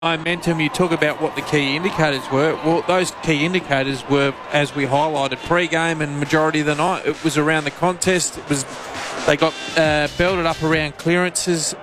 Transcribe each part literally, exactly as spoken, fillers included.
momentum, you talk about what the key indicators were. Well, those key indicators were, as we highlighted pre-game and majority of the night, it was around the contest. It was they got uh, belted up around clearances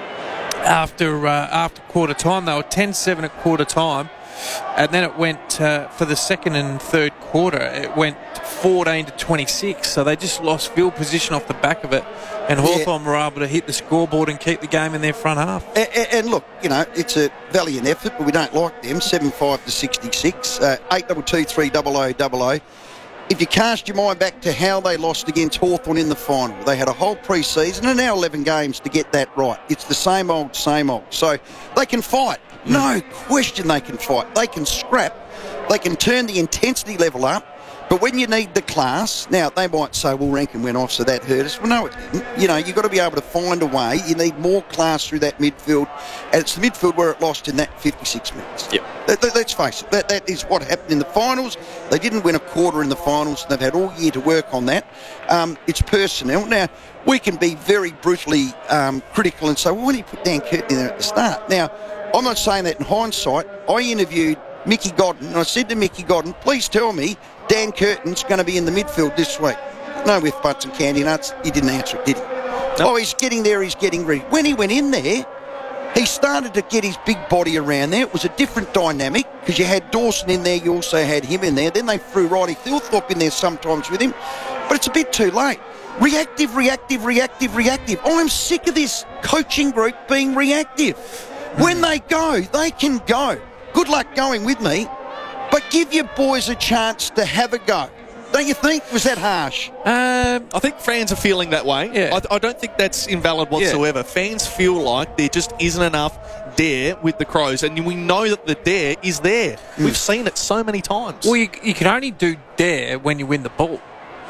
after uh, after quarter time. They were ten seven at quarter time, and then it went uh, for the second and third quarter. It went fourteen to twenty-six. So they just lost field position off the back of it. And Hawthorn yeah. were able to hit the scoreboard and keep the game in their front half. And, and look, you know, it's a valiant effort, but we don't like them. seven five to sixty-six, uh, eight two two three double oh double oh. If you cast your mind back to how they lost against Hawthorn in the final, they had a whole pre-season and now eleven games to get that right. It's the same old, same old. So they can fight. Mm. No question they can fight. They can scrap. They can turn the intensity level up. But when you need the class, now they might say, well, Rankin went off, so that hurt us. Well, no, it didn't. You know, you've got to be able to find a way. You need more class through that midfield. And it's the midfield where it lost in that fifty-six minutes. Yep. Let, let, let's face it, that, that is what happened in the finals. They didn't win a quarter in the finals. They've had all year to work on that. Um, it's personnel. Now, we can be very brutally um, critical and say, well, when do you put Dan Curtin in there at the start? Now, I'm not saying that in hindsight. I interviewed Mickey Godden, and I said to Mickey Godden, please tell me Dan Curtin's going to be in the midfield this week. No with butts and candy nuts. He didn't answer it, did he? Nope. Oh, he's getting there, he's getting ready. When he went in there, he started to get his big body around there. It was a different dynamic because you had Dawson in there, you also had him in there. Then they threw Roddy Thilthorpe in there sometimes with him. But it's a bit too late. Reactive, reactive, reactive, reactive. I'm sick of this coaching group being reactive. When they go, they can go. Good luck going with me. But give your boys a chance to have a go. Don't you think? Was that harsh? Um, I think fans are feeling that way. Yeah. I, I don't think that's invalid whatsoever. Yeah. Fans feel like there just isn't enough dare with the Crows, and we know that the dare is there. Mm. We've seen it so many times. Well, you, you can only do dare when you win the ball.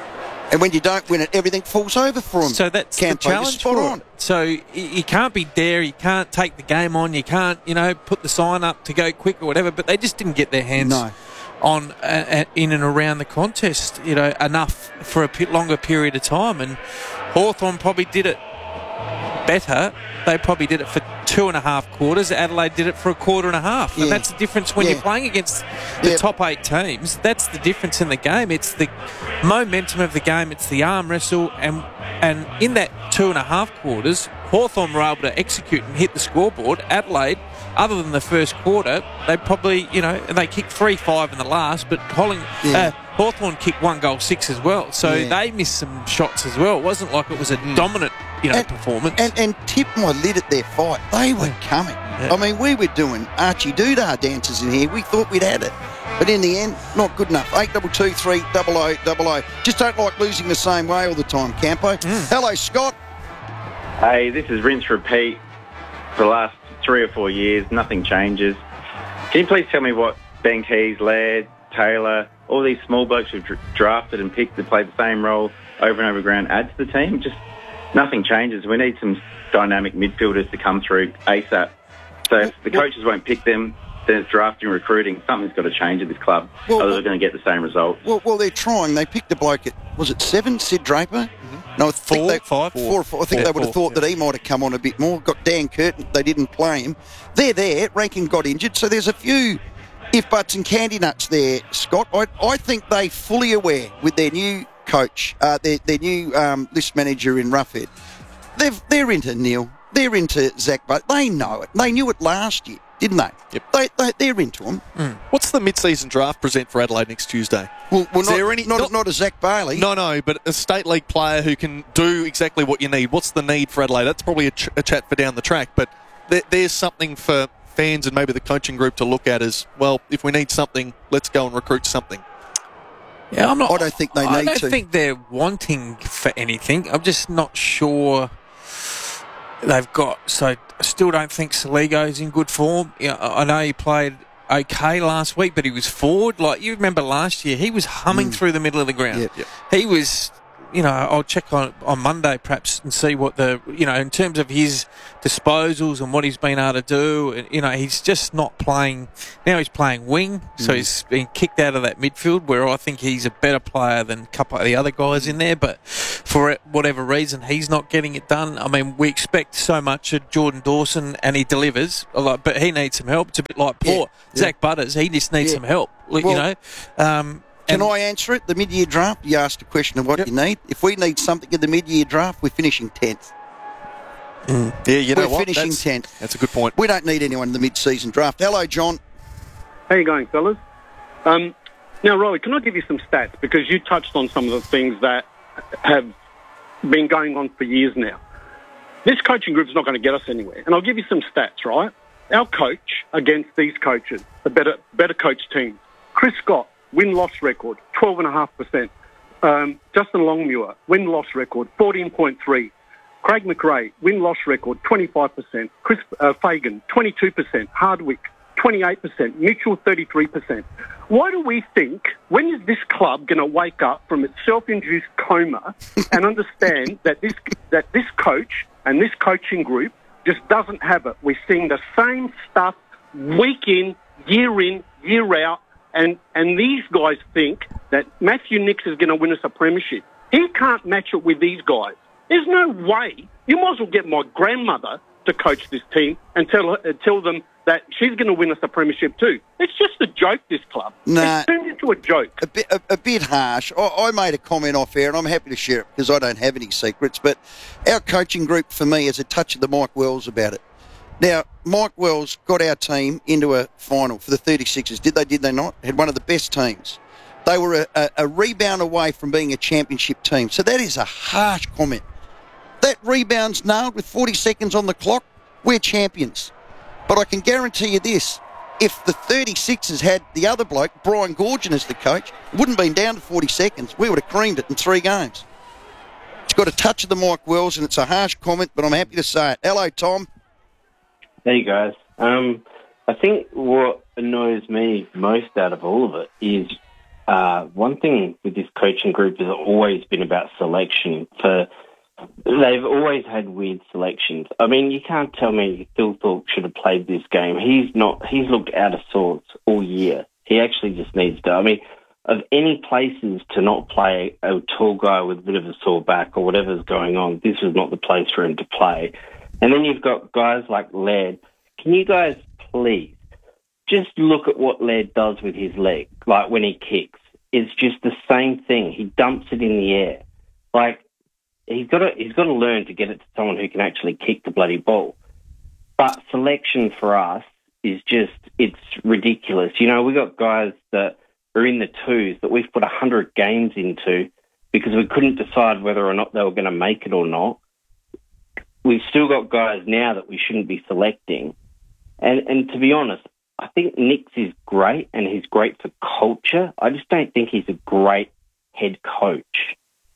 And when you don't win it, everything falls over for them. So that's Campo, the challenge spot for on. it. So you can't be there, you can't take the game on, you can't, you know, put the sign up to go quick or whatever, but they just didn't get their hands no. on uh, in and around the contest, you know, enough for a bit longer period of time. And Hawthorn probably did it better. They probably did it for two and a half quarters. Adelaide did it for a quarter and a half. Yeah. And that's the difference when yeah. you're playing against the yep. top eight teams. That's the difference in the game. It's the momentum of the game. It's the arm wrestle. And and in that two and a half quarters, Hawthorn were able to execute and hit the scoreboard. Adelaide, other than the first quarter, they probably, you know, and they kicked three five in the last, but Holling, yeah. uh, Hawthorn kicked one goal six as well. So yeah. they missed some shots as well. It wasn't like it was a dominant, you know, and, performance. And, and tip my lid at their fight. They were coming. Yeah. I mean, we were doing Archie Doodah dances in here. We thought we'd had it. But in the end, not good enough. eight two two three double oh double oh. Just don't like losing the same way all the time, Campo. Mm. Hello, Scott. Hey, this is rinse repeat for the last three or four years. Nothing changes. Can you please tell me what Ben Keys, Laird, Taylor, all these small blokes who've dra- drafted and picked to play the same role over and over ground add to the team? Just nothing changes. We need some dynamic midfielders to come through ASAP. So if the coaches won't pick them, then it's drafting, recruiting. Something's got to change at this club. Well, Otherwise, we're going to get the same result. Well, well, they're trying. They picked a bloke at, was it seven, Sid Draper? Mm-hmm. No, I think four, they, five, four, four, four. I think four, they would have four, thought yeah. that he might have come on a bit more. Got Dan Curtin. They didn't play him. They're there. Rankin got injured. So there's a few if, buts and candy nuts there, Scott. I, I think they fully aware with their new coach, uh, their, their new um, list manager in Roughhead. They've, they're into Neil. They're into Zach Butt. They know it. They knew it last year, didn't they? Yep. They, they, they're into them. Mm. What's the mid-season draft present for Adelaide next Tuesday? Well, well Is not, there any, not, not, not a Zach Bailey. No, no, but a state league player who can do exactly what you need. What's the need for Adelaide? That's probably a, ch- a chat for down the track, but there, there's something for fans and maybe the coaching group to look at as, well, if we need something, let's go and recruit something. Yeah, I'm not. I don't think they need to. I don't to. think they're wanting for anything. I'm just not sure they've got. So I still don't think Saligo's in good form. Yeah, I know he played okay last week, but he was forward. Like you remember last year, he was humming mm. through the middle of the ground. Yep, yep. He was you know, I'll check on on Monday perhaps and see what the, you know, in terms of his disposals and what he's been able to do. And, you know, he's just not playing. Now he's playing wing, so Mm. he's been kicked out of that midfield where I think he's a better player than a couple of the other guys in there. But for whatever reason, he's not getting it done. I mean, we expect so much of Jordan Dawson, and he delivers a lot, but he needs some help. It's a bit like Port. Yeah. Zach Butters, he just needs Yeah. some help, you Well, know. Um, Can and- I answer it? The mid-year draft, you asked a question of what Yep. you need. If we need something in the mid-year draft, we're finishing tenth. Yeah, you know We're what? finishing That's, tenth. that's a good point. We don't need anyone in the mid-season draft. Hello, John. How you going, fellas? Um, now, Roy, can I give you some stats? Because you touched on some of the things that have been going on for years now. This coaching group is not going to get us anywhere. And I'll give you some stats, right? Our coach against these coaches, the better better coach team. Chris Scott, win-loss record, twelve point five percent. Um, Justin Longmuir, win-loss record, fourteen point three. Craig McRae, win-loss record, twenty-five percent. Chris uh, Fagan, twenty-two percent. Hardwick, twenty-eight percent. Mitchell, thirty-three percent. Why do we think, when is this club going to wake up from its self-induced coma and understand that this that this coach and this coaching group just doesn't have it? We're seeing the same stuff week in, year in, year out, and, and these guys think that Matthew Nicks is going to win us a premiership. He can't match it with these guys. There's no way. You might as well get my grandmother to coach this team and tell her, uh, tell them that she's going to win us a premiership too. It's just a joke, this club. Nah. It's turned into a joke. A bit, a, a bit harsh. I, I made a comment off air, and I'm happy to share it because I don't have any secrets. But our coaching group, for me, has a touch of the Mike Wells about it. Now, Mike Wells got our team into a final for the thirty-sixers. Did they? Did they not? Had one of the best teams. They were a, a, a rebound away from being a championship team. So that is a harsh comment. That rebound's nailed with forty seconds on the clock. We're champions. But I can guarantee you this. If the thirty-sixers had the other bloke, Brian Goorjian, as the coach, it wouldn't have been down to forty seconds. We would have creamed it in three games. It's got a touch of the Mike Wells, and it's a harsh comment, but I'm happy to say it. Hello, Tom. Hey guys, um, I think what annoys me most out of all of it is uh, one thing with this coaching group has always been about selection. For they've always had weird selections. I mean, you can't tell me Phil Thorpe should have played this game. He's not. He's looked out of sorts all year. He actually just needs to. I mean, of any places to not play a tall guy with a bit of a sore back or whatever's going on, this was not the place for him to play. And then you've got guys like Laird. Can you guys please just look at what Laird does with his leg, like when he kicks? It's just the same thing. He dumps it in the air. Like, he's got to he's got to learn to get it to someone who can actually kick the bloody ball. But selection for us is just, it's ridiculous. You know, we got guys that are in the twos that we've put one hundred games into because we couldn't decide whether or not they were going to make it or not. We've still got guys now that we shouldn't be selecting. And, and to be honest, I think Nicks is great and he's great for culture. I just don't think he's a great head coach.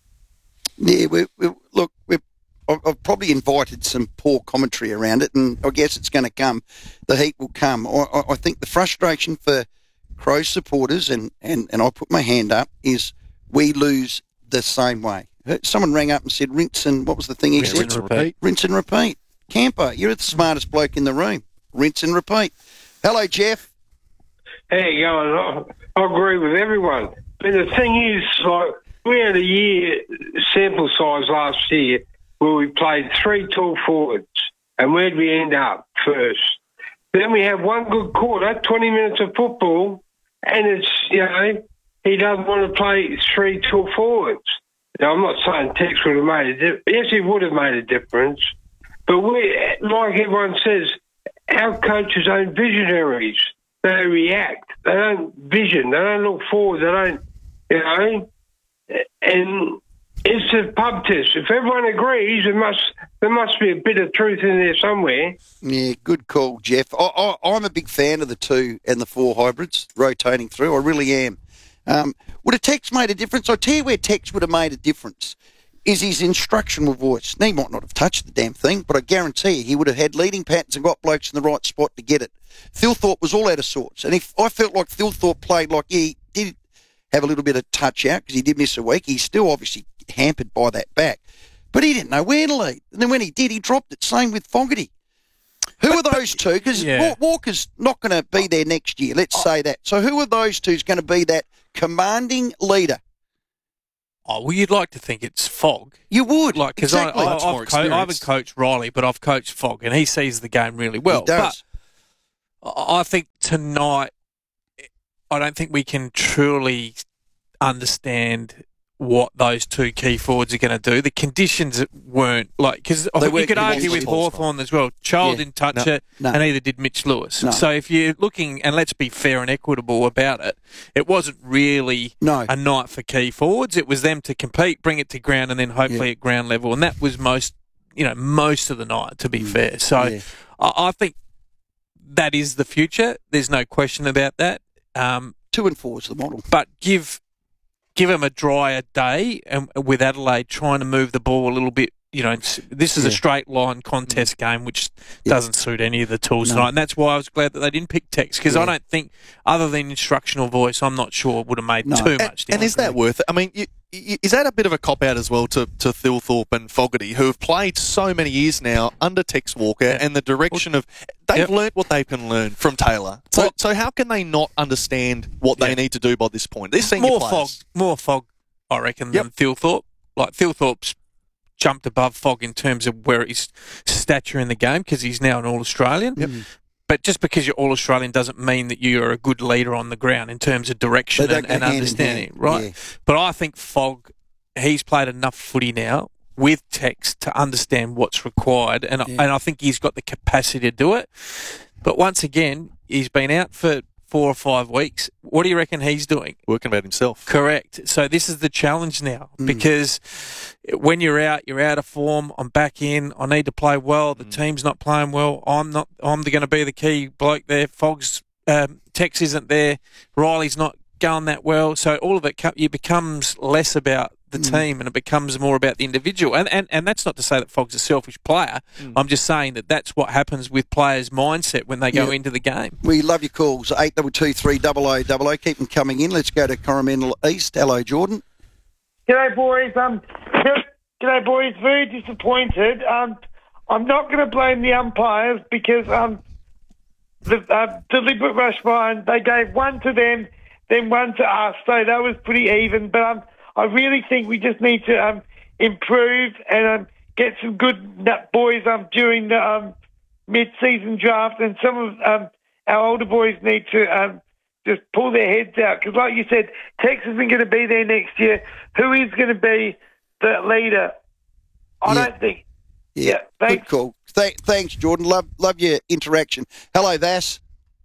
Yeah, we, we, look, we've, I've I've probably invited some poor commentary around it, and I guess it's going to come. The heat will come. I, I, I think the frustration for Crows supporters, and, and, and I'll put my hand up, is we lose the same way. Someone rang up and said, rinse and, what was the thing he Rinse said? and repeat. Rinse and repeat. Camper, you're the smartest bloke in the room. Rinse and repeat. Hello, Jeff. How you going? I, I agree with everyone. But the thing is, like, we had a year sample size last year where we played three tall forwards, and where'd we end up? First. Then we have one good quarter, twenty minutes of football, and it's, you know, he doesn't want to play three tall forwards. Now, I'm not saying Tex would have made a difference. Yes, he would have made a difference. But we, like everyone says, our coaches aren't visionaries. They react. They don't vision. They don't look forward. They don't, you know. And it's a pub test. If everyone agrees, there must there must be a bit of truth in there somewhere. Yeah, good call, Jeff. I, I, I'm a big fan of the two and the four hybrids rotating through. I really am. Um, would a Tex made a difference? I'll tell you where Tex would have made a difference is his instructional voice. Now, he might not have touched the damn thing, but I guarantee you he would have had leading patterns and got blokes in the right spot to get it. Phil Thorpe was all out of sorts. And if I felt like Phil Thorpe played like, yeah, he did have a little bit of touch out because he did miss a week, he still obviously hampered by that back. But he didn't know where to lead. And then when he did, he dropped it. Same with Fogarty. Who are those two? Because yeah. Walker's not going to be there next year, let's say that. So who are those two is going to be that commanding leader? Oh, well, you'd like to think it's Fogg. You would. Like, because exactly. I, I, Much more I've co- I haven't experienced. coached Riley, but I've coached Fogg, and he sees the game really well. He does. But I I think tonight, I don't think we can truly understand what those two key forwards are going to do. The conditions weren't like, because They you weren't could argue with conditions. Hawthorn as well. Child Yeah. didn't touch No, it, no. and neither did Mitch Lewis. No. So if you're looking, and let's be fair and equitable about it, it wasn't really No. a night for key forwards. It was them to compete, bring it to ground, and then hopefully Yeah. at ground level. And that was most, you know, most of the night, to be Mm. fair. So Yeah. I, I think that is the future. There's no question about that. Um, Two and four is the model. but give give them a drier day, and with Adelaide trying to move the ball a little bit. You know, it's- this is a Yeah. straight line contest game, which Yeah. doesn't suit any of the tools No. tonight. And that's why I was glad that they didn't pick Tex, because Yeah. I don't think, other than instructional voice, I'm not sure it would have made No. too And, much and is difference. that worth it? I mean, you, you, is that a bit of a cop-out as well to, to Thilthorpe and Fogarty, who have played so many years now under Tex Walker, Yeah. and the direction of... They've Yep. learnt what they can learn from Taylor. So, Well- so how can they not understand what they Yeah. need to do by this point? They're senior more players. Fog, more Fog, I reckon, Yep. than Thilthorpe. Like, Thilthorpe's jumped above Fog in terms of where his stature in the game, because he's now an All-Australian. Yep. But just because you're All-Australian doesn't mean that you're a good leader on the ground in terms of direction They don't and, go and hand in understanding, hand, right? yeah. But I think Fog, he's played enough footy now with Tex to understand what's required, and, Yeah. and I think he's got the capacity to do it. But once again, he's been out for four or five weeks. What do you reckon he's doing? Working about himself. Correct. So this is the challenge now, Mm. because when you're out, you're out of form. I'm back in. I need to play well. The team's not playing well. I'm not. I'm going to be the key bloke there. Fogg's um, Tex isn't there. Riley's not going that well. So all of it, co- it becomes less about the Mm. team and it becomes more about the individual. And, and and that's not to say that Fogg's a selfish player. I'm just saying that that's what happens with players' mindset when they go Yeah. into the game. We love your calls. eight two two three double oh double oh. Keep them coming in. Let's go to Coromandel East. Hello, Jordan. G'day, boys. Um, g'day, boys. Very disappointed. Um, I'm not going to blame the umpires because um, the uh, deliberate rush behind, they gave one to them, then one to us, so that was pretty even. But um, I really think we just need to um, improve and um, get some good nut boys um, during the um, mid-season draft, and some of um, our older boys need to um, just pull their heads out, because like you said, Tex isn't going to be there next year. Who is going to be the leader? I Yeah. don't think. Yeah, Yeah, thanks. good call. Th- thanks, Jordan. Love love your interaction. Hello, Vass.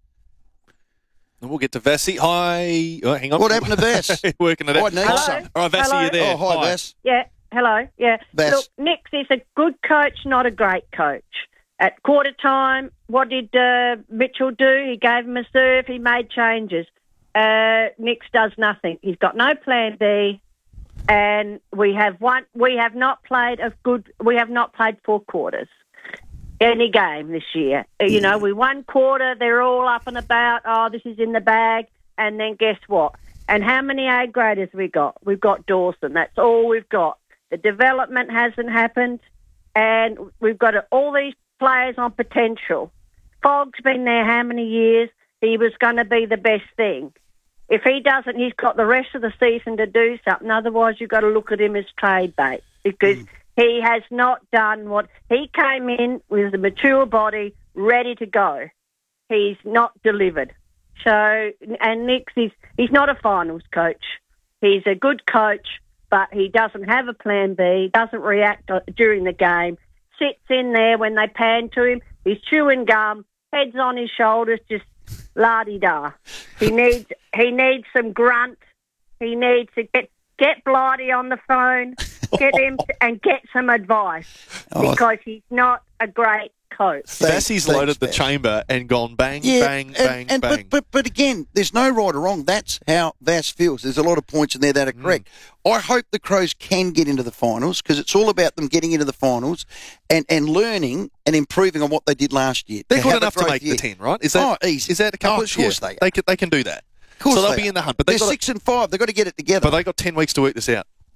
And we'll get to Vassie. Hi. Oh, hang on. What happened to Vass? Working it I out. need Hello? some. All right, Vassie, Hello? you're there. Oh, hi, Vass. Yeah, hello. Yeah. Vass. Look, Nix is a good coach, not a great coach. At quarter time, what did uh, Mitchell do? He gave him a serve. He made changes. Uh, Nix does nothing. He's got no plan B, and we have one. We have not played a good. We have not played four quarters any game this year. Uh, You know, we won quarter. They're all up and about. Oh, this is in the bag. And then guess what? And how many A graders we got? We've got Dawson. That's all we've got. The development hasn't happened, and we've got all these players on potential. Fogg's been there how many years? He was going to be the best thing. If he doesn't, he's got the rest of the season to do something. Otherwise, you've got to look at him as trade bait, because mm. he has not done what... He came in with a mature body, ready to go. He's not delivered. So, and Nix, is, he's not a finals coach. He's a good coach, but he doesn't have a plan B, doesn't react during the game, sits in there when they pan to him, he's chewing gum, heads on his shoulders, just la-di-da. He needs he needs some grunt. He needs to get, get Blighty on the phone, get him to, and get some advice, because he's not a great coach. Vassie's Thanks, loaded the Vass. chamber and gone bang, Yeah, bang, and, bang, and, bang. But, but, but again, there's no right or wrong. That's how Vass feels. There's a lot of points in there that are correct. Mm. I hope the Crows can get into the finals, because it's all about them getting into the finals and, and learning and improving on what they did last year. They're to good have a enough to great make year. the ten, right? Is that, oh, easy. Is that a couple oh, of course yeah, they are. They can, they can do that. Of course so they'll they be are. in the hunt. But They're they've got, six and five. They've got to get it together. but they've got ten weeks to work this out. Yeah.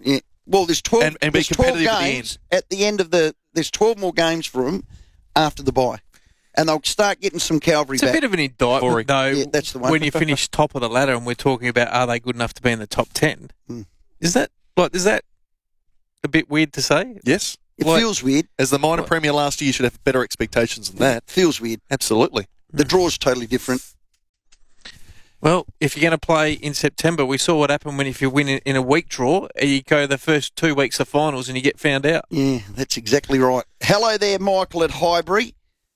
Well, there's twelve. And- and be there's twelve competitive at the games at the end of the. There's twelve more games for them after the bye, and they'll start getting some cavalry It's back. a bit of an indictment, Boring. though, Yeah, that's the one. when you finish top of the ladder and we're talking about are they good enough to be in the top ten. Hmm. Is that like is that a bit weird to say? Yes. It Like- feels weird. As the minor premier last year, you should have better expectations than that. Feels weird. Absolutely. The draw's totally different. Well, if you're going to play in September, we saw what happened when if you win in in a week draw, you go the first two weeks of finals and you get found out. Yeah, that's exactly right. Hello there, Michael at Highbury.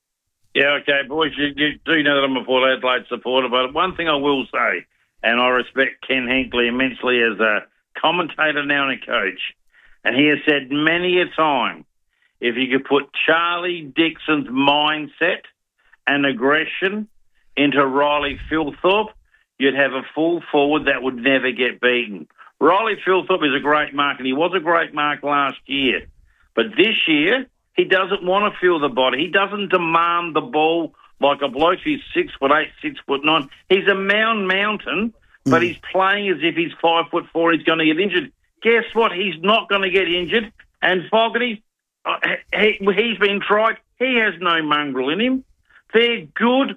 Yeah, okay, boys, you, you do know that I'm a Port Adelaide supporter, but one thing I will say, and I respect Ken Hinkley immensely as a commentator now and a coach, and he has said many a time, if you could put Charlie Dixon's mindset and aggression into Riley Philthorpe, you'd have a full forward that would never get beaten. Riley Philthorpe is a great mark, and he was a great mark last year. But this year, he doesn't want to feel the body. He doesn't demand the ball like a bloke who's six foot eight, six foot nine. He's a mound mountain, but he's playing as if he's five foot four. He's going to get injured. Guess what? He's not going to get injured. And Fogarty, uh, he, he's been tried. He has no mongrel in him. They're good,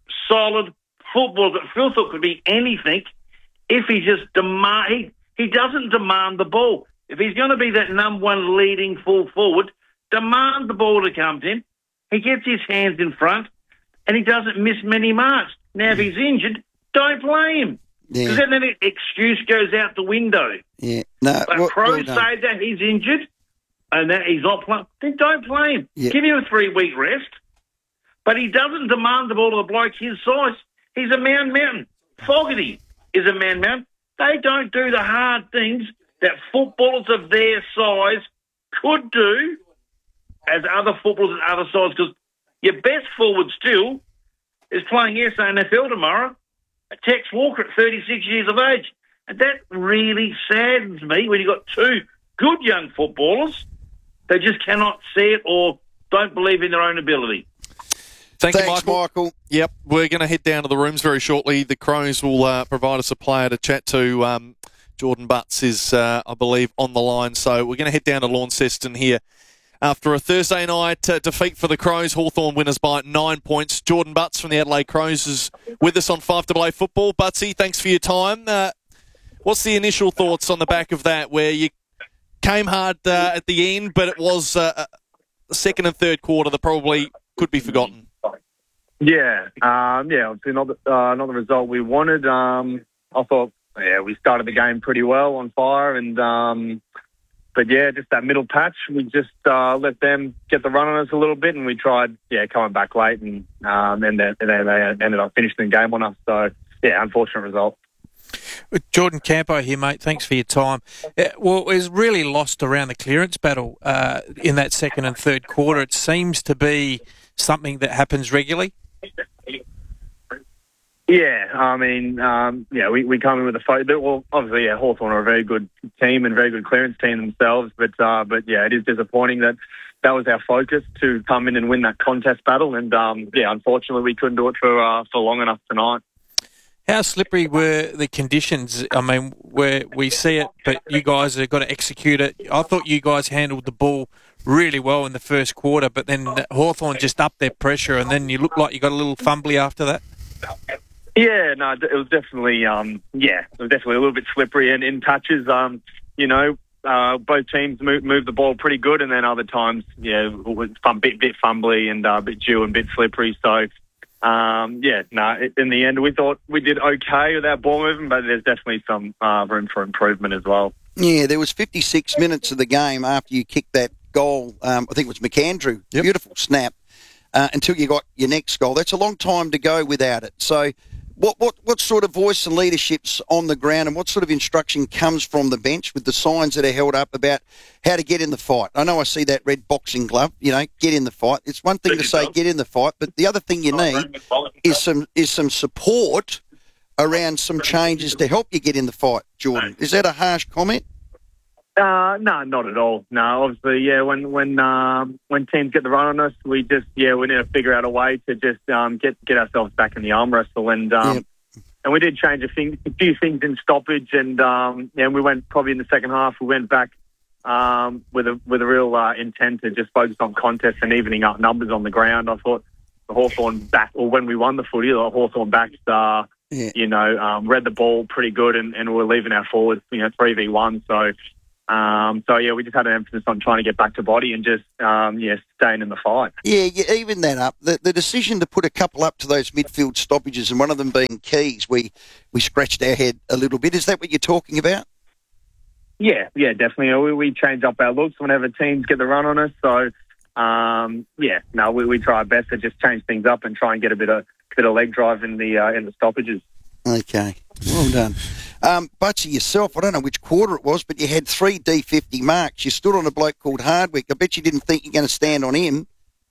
solid football. But Philthorpe could be anything if he just demand. He, he doesn't demand the ball. If he's going to be that number one leading full forward, demand the ball to come to him. He gets his hands in front, and he doesn't miss many marks. Now, if he's injured, don't play him. Because Yeah, then the excuse goes out the window. yeah. No, But well, pros well done. say that he's injured and that he's not playing. Then don't play him. Yeah. Give him a three-week rest. But he doesn't demand the ball to the bloke his size. He's a man mountain. Fogarty is a man mountain. They don't do the hard things that footballers of their size could do as other footballers at other sides. Because your best forward still is playing S A N F L tomorrow. Tex Walker at thirty-six years of age. And that really saddens me when you've got two good young footballers that just cannot see it or don't believe in their own ability. Thank Thanks, you, Michael. Michael. Yep, we're going to head down to the rooms very shortly. The Crows will uh, provide us a player to chat to. Um, Jordan Butts is, uh, I believe, on the line. So we're going to head down to Launceston here. After a Thursday night uh, defeat for the Crows, Hawthorn winners by nine points. Jordan Butts from the Adelaide Crows is with us on five A A Football. Butsy, thanks for your time. Uh, what's the initial thoughts on the back of that, where you came hard uh, at the end, but it was uh, the second and third quarter that probably could be forgotten? Yeah, um, yeah, obviously not the, uh, not the result we wanted. Um, I thought, yeah, we started the game pretty well, on fire, and um, but yeah, just that middle patch, we just uh, let them get the run on us a little bit, and we tried, yeah, coming back late, and um, and then they, they ended up finishing the game on us. So yeah, unfortunate result. Jordan Campo here, mate. Thanks for your time. Uh, well, it was really lost around the clearance battle uh, in that second and third quarter. It seems to be something that happens regularly. Yeah, I mean, um, yeah, we, we come in with a focus. Well, obviously, yeah, Hawthorn are a very good team and very good clearance team themselves. But uh, but yeah, it is disappointing that that was our focus, to come in and win that contest battle. And um, yeah, unfortunately, we couldn't do it for uh, for long enough tonight. How slippery were the conditions? I mean, where we see it, but you guys have got to execute it. I thought you guys handled the ball really well in the first quarter, but then Hawthorn just upped their pressure, and then you looked like you got a little fumbly after that. Yeah, no, it was definitely, um, yeah, it was definitely a little bit slippery and in touches. Um, you know, uh, both teams moved move the ball pretty good, and then other times, yeah, it was a bit bit fumbly and uh, a bit dew and a bit slippery. So, um, yeah, no, in the end, we thought we did okay with our ball movement, but there's definitely some uh, room for improvement as well. Yeah, there was fifty-six minutes of the game after you kicked that goal. Um, I think it was McAndrew. Yep. Beautiful snap uh, until you got your next goal. That's a long time to go without it. So what, what, what sort of voice and leadership's on the ground, and what sort of instruction comes from the bench with the signs that are held up about how to get in the fight? I know I see that red boxing glove, you know, get in the fight. It's one thing to say get in the fight, but the other thing you need is some is some support around some changes to help you get in the fight, Jordan. Is that a harsh comment? Uh, no, not at all. No, obviously, yeah. When when um, when teams get the run on us, we just yeah we need to figure out a way to just um, get get ourselves back in the arm wrestle, and um, Yep. and we did change a, thing, a few things in stoppage, and um, yeah, we went probably in the second half. We went back um, with a with a real uh, intent to just focus on contests and evening up numbers on the ground. I thought the Hawthorn back, or when we won the footy, the Hawthorn backs, uh, yeah. you know, um, read the ball pretty good, and, and we're leaving our forwards, you know, three v one. So, um, so yeah, we just had an emphasis on trying to get back to body and just, um, yeah, staying in the fight. Yeah, you even that up. The, the decision to put a couple up to those midfield stoppages, and one of them being Keys, we we scratched our head a little bit. Is that what you're talking about? Yeah, yeah, definitely. We, we change up our looks whenever teams get the run on us. So, um, yeah, no, we, we try our best to just change things up and try and get a bit of bit of leg drive in the uh, in the stoppages. Okay, well done. Um, Butsy, yourself, I don't know which quarter it was, but you had three D fifty marks. You stood on a bloke called Hardwick. I bet you didn't think you were going to stand on him.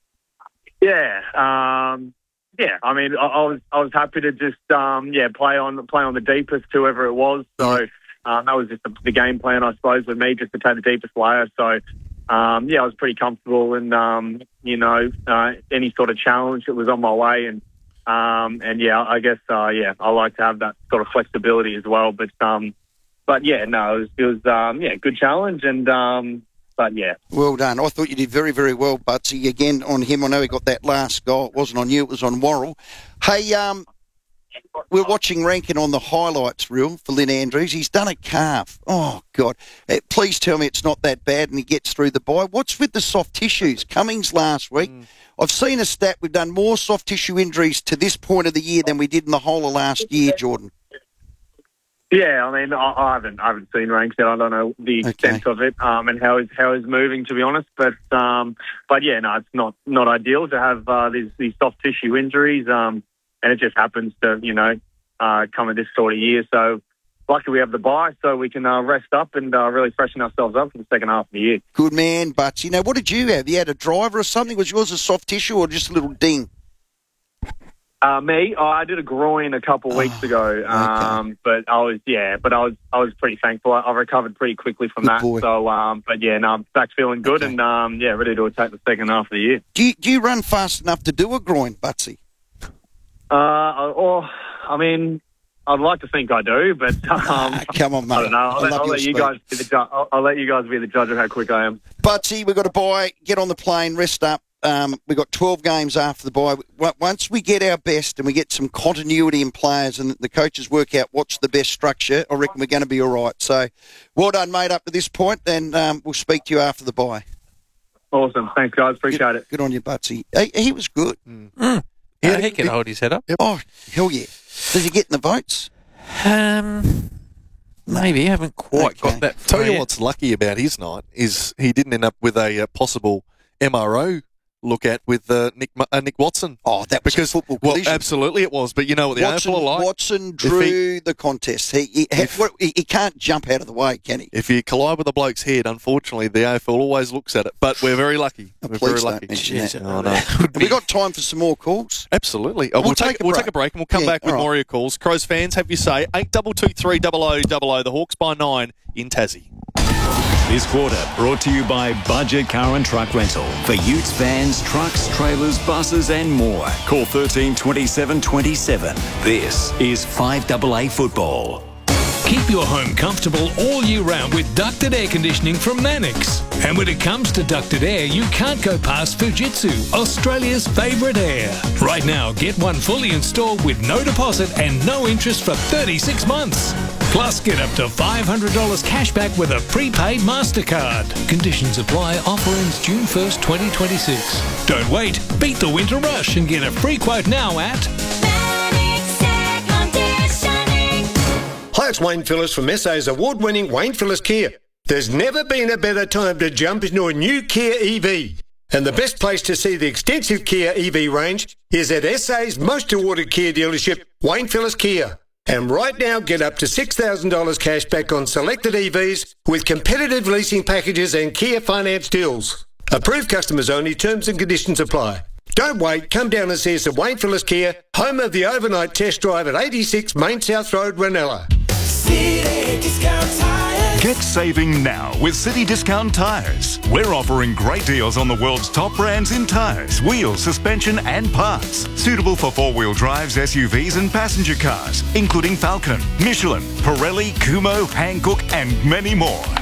Yeah, um, yeah. I mean, I, I was I was happy to just um, yeah play on play on the deepest, whoever it was. So um, that was just the, the game plan, I suppose, with me, just to take the deepest player. So um, yeah, I was pretty comfortable, and um, you know, uh, any sort of challenge that was on my way, and um, and yeah, I guess uh, yeah, I like to have that sort of flexibility as well. But um, but yeah, no, it was, it was um, yeah, good challenge, and. Um, But, yeah. Well done. I thought you did very, very well, Butsy. Again, on him, I know he got that last goal. It wasn't on you, it was on Worrell. Hey, um, we're watching Rankin on the highlights reel for Lynn Andrews. He's done a calf. Oh, God. Uh, please tell me it's not that bad and he gets through the bye. What's with the soft tissues? Cummings last week. Mm. I've seen a stat. We've done more soft tissue injuries to this point of the year than we did in the whole of last year, Jordan. Yeah, I mean, I, I haven't, I haven't seen Ranks yet. I don't know the extent okay. of it um, and how he's how he's moving, to be honest. But um, but yeah, no, it's not, not ideal to have uh, these these soft tissue injuries, um, and it just happens to you know uh, come in this sort of year. So luckily we have the bye, so we can uh, rest up and uh, really freshen ourselves up for the second half of the year. Good man, but you know, what did you have? You had a driver or something? Was yours a soft tissue or just a little ding? Uh, me, oh, I did a groin a couple of weeks oh, ago, um, okay. but I was, yeah, but I was, I was pretty thankful. I, I recovered pretty quickly from good that. Boy. So, um, but yeah, no, I'm back feeling good okay. and, um, yeah, ready to attack the second half of the year. Do you, do you run fast enough to do a groin, Butsy? Uh, or, I mean, I'd like to think I do, but, um, come on, mate. I don't know. I'll, I let, I'll let you speed. guys be the ju- I'll, I'll let you guys be the judge of how quick I am. Butsy, we've got to buy, get on the plane, rest up. Um, we've got twelve games after the bye. Once we get our best and we get some continuity in players and the coaches work out what's the best structure, I reckon we're going to be all right. So well done, mate, up to this point, and um, we'll speak to you after the bye. Awesome. Thanks, guys. Appreciate good, it. Good on you, Butsy. He, he was good. Mm. Mm. Yeah, uh, he can hold his head up. Oh, hell yeah. Does he get in the votes? Um, maybe. I haven't quite okay. got that far Tell you yet. what's lucky about his night is he didn't end up with a uh, possible M R O look at with uh, Nick uh, Nick Watson. Oh, that was because, a football well, collision. absolutely it was. But you know what the Watson, A F L are like. Watson drew he, the contest. He he, if, he he can't jump out of the way, can he? If you collide with a bloke's head, unfortunately, the A F L always looks at it. But we're very lucky. Oh, we're please very lucky. Don't mention that. Oh, no. Have we got time for some more calls? Absolutely. Oh, we'll, we'll, take, take, a we'll break. take a break and we'll come yeah, back with right. more of your calls. Crows fans, have your say. eight two two three double oh double oh, the Hawks by nine in Tassie. This quarter brought to you by Budget Car and Truck Rental. For utes, vans, trucks, trailers, buses and more. Call thirteen twenty-seven twenty-seven. This is five A A Football. Keep your home comfortable all year round with ducted air conditioning from Mannix. And when it comes to ducted air, you can't go past Fujitsu, Australia's favourite air. Right now, get one fully installed with no deposit and no interest for thirty-six months. Plus, get up to five hundred dollars cash back with a prepaid MasterCard. Conditions apply. Offer ends June first, twenty twenty-six. Don't wait. Beat the winter rush and get a free quote now at... Hi, it's Wayne Phillips from S A's award-winning Wayne Phillips Kia. There's never been a better time to jump into a new Kia E V. And the best place to see the extensive Kia E V range is at S A's most awarded Kia dealership, Wayne Phillips Kia. And right now, get up to six thousand dollars cash back on selected E Vs with competitive leasing packages and Kia finance deals. Approved customers only, terms and conditions apply. Don't wait, come down and see us at Wayne Phillips Kia, home of the overnight test drive at eighty-six Main South Road, Ranella. City Discount Tires. Get saving now with City Discount Tires. We're offering great deals on the world's top brands in tires, wheels, suspension and parts. Suitable for four-wheel drives, S U Vs and passenger cars, including Falcon, Michelin, Pirelli, Kumho, Hankook and many more.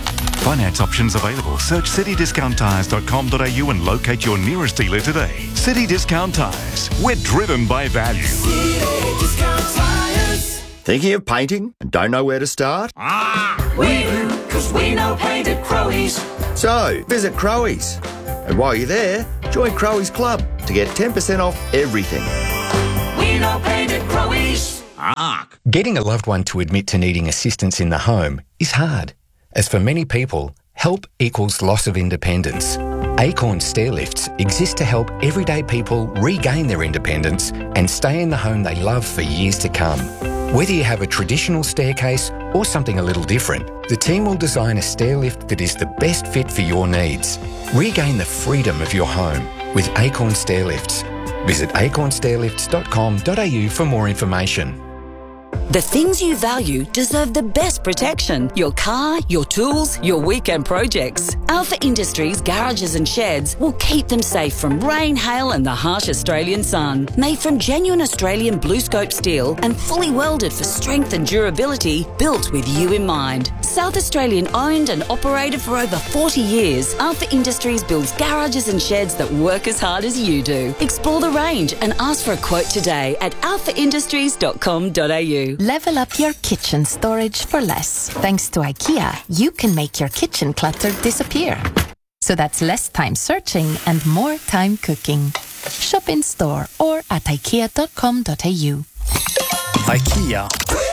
Finance options available. Search city discount tyres dot com dot a u and locate your nearest dealer today. City Discount Tyres. We're driven by value. City Discount Tyres. Thinking of painting and don't know where to start? Ah, we do, because we know paint at Crowies. So, visit Crowies. And while you're there, join Crowies Club to get ten percent off everything. We know paint at Crowies. Ah. Getting a loved one to admit to needing assistance in the home is hard, as for many people, help equals loss of independence. Acorn Stairlifts exist to help everyday people regain their independence and stay in the home they love for years to come. Whether you have a traditional staircase or something a little different, the team will design a stairlift that is the best fit for your needs. Regain the freedom of your home with Acorn Stairlifts. Visit acorn stairlifts dot com dot a u for more information. The things you value deserve the best protection. Your car, your tools, your weekend projects. Alpha Industries garages and sheds will keep them safe from rain, hail and the harsh Australian sun. Made from genuine Australian blue scope steel and fully welded for strength and durability, built with you in mind. South Australian owned and operated for over forty years, Alpha Industries builds garages and sheds that work as hard as you do. Explore the range and ask for a quote today at alpha industries dot com dot a u. Level up your kitchen storage for less. Thanks to IKEA, you can make your kitchen clutter disappear. So that's less time searching and more time cooking. Shop in store or at ikea dot com dot a u. IKEA.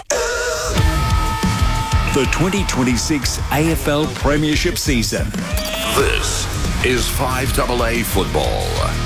The twenty twenty-six A F L Premiership season. This is five double A football.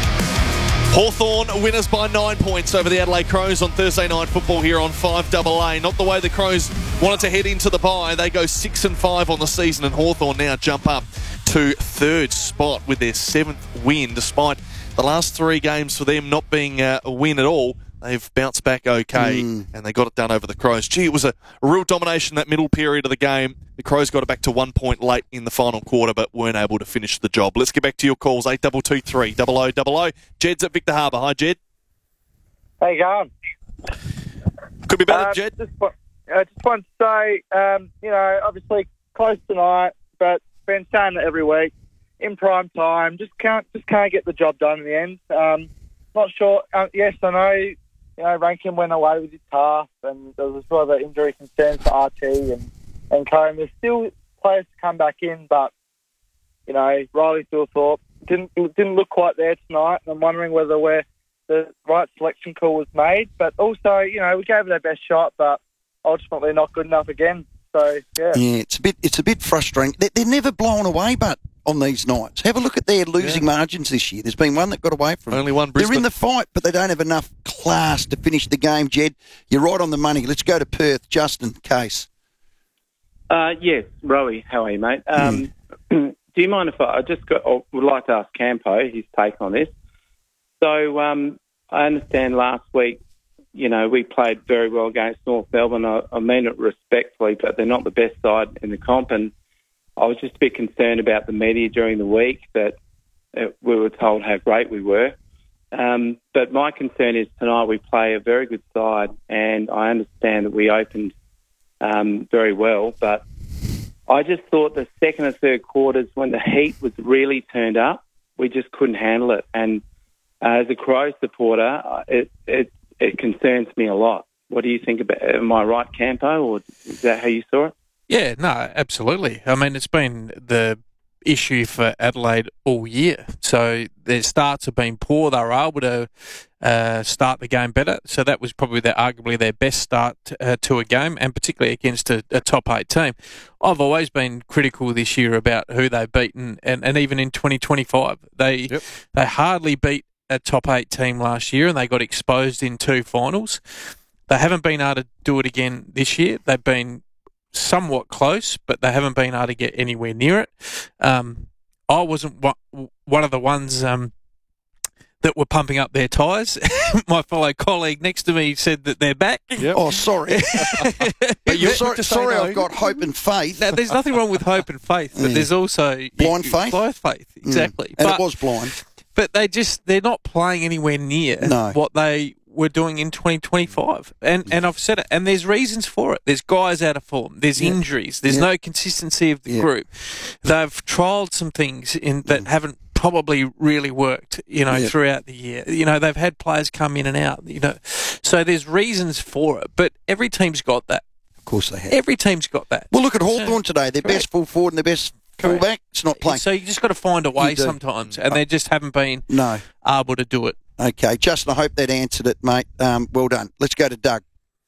Hawthorn winners by nine points over the Adelaide Crows on Thursday night football here on five double A. Not the way the Crows wanted to head into the bye. They go six and five on the season, and Hawthorn now jump up to third spot with their seventh win, despite the last three games for them not being uh, a win at all. They've bounced back okay, mm. and they got it done over the Crows. Gee, it was a, a real domination that middle period of the game. The Crows got it back to one point late in the final quarter, but weren't able to finish the job. Let's get back to your calls, eight two two three, double oh double oh. Jed's at Victor Harbour. Hi, Jed. How you going? Could be better, um, Jed. Just, I just want to say, um, you know, obviously close tonight, but been saying it every week. In prime time, just can't just can't get the job done in the end. Um, not sure. Uh, yes, I know. You know, Rankin went away with his calf, and there was sort of an injury concern for R T and, and Combe. There's still players to come back in, but, you know, Riley Thilthorpe didn't didn't look quite there tonight, and I'm wondering whether we're, the right selection call was made. But also, you know, we gave it our best shot, but ultimately not good enough again. So, yeah. Yeah, it's a bit, it's a bit frustrating. They're, they're never blown away, but on these nights. Have a look at their losing yeah. margins this year. There's been one that got away from Only one, Brisbane. They're in the fight, but they don't have enough class to finish the game, Jed. You're right on the money. Let's go to Perth. Justin, Case. Uh, yes, Rowie, how are you, mate? Um, mm. Do you mind if I, I just got, I would like to ask Campo his take on this. So um, I understand last week, you know, we played very well against North Melbourne. I, I mean it respectfully, but they're not the best side in the comp, and I was just a bit concerned about the media during the week that uh, we were told how great we were. Um, but my concern is tonight we play a very good side, and I understand that we opened um, very well, but I just thought the second and third quarters, when the heat was really turned up, we just couldn't handle it. And uh, as a Crow supporter, it, it it concerns me a lot. What do you think about it? Am I right, Campo, or is that how you saw it? Yeah, no, absolutely. I mean, it's been the issue for Adelaide all year. So their starts have been poor. They were able to uh, start the game better. So that was probably their, arguably their best start uh, to a game, and particularly against a, a top eight team. I've always been critical this year about who they've beaten, and, and even in twenty twenty-five, they yep. they hardly beat a top eight team last year, and they got exposed in two finals. They haven't been able to do it again this year. They've been somewhat close, but they haven't been able to get anywhere near it. Um, I wasn't one of the ones um, that were pumping up their tyres. My fellow colleague next to me said that they're back. Yep. Oh, sorry. But you're sorry, sorry I've got hope and faith. Now, there's nothing wrong with hope and faith, but yeah. there's also... Blind faith? Blind faith, exactly. Mm. And but, it was blind. But they just, they're not playing anywhere near no. what they we're doing in twenty twenty-five. And and I've said it, and there's reasons for it. There's guys out of form. There's Yeah. injuries. There's Yeah. no consistency of the Yeah. group. They've trialled some things in that mm. haven't probably really worked, you know, Yeah. throughout the year. You know, they've had players come in and out, you know. So there's reasons for it, but every team's got that. Of course they have. Every team's got that. Well, look at Hawthorn today. Their Correct. best full forward and their best fullback. It's not playing. So you just got to find a way You do. sometimes, and they just haven't been No. able to do it. Okay, Justin, I hope that answered it, mate. Um, well done. Let's go to Doug.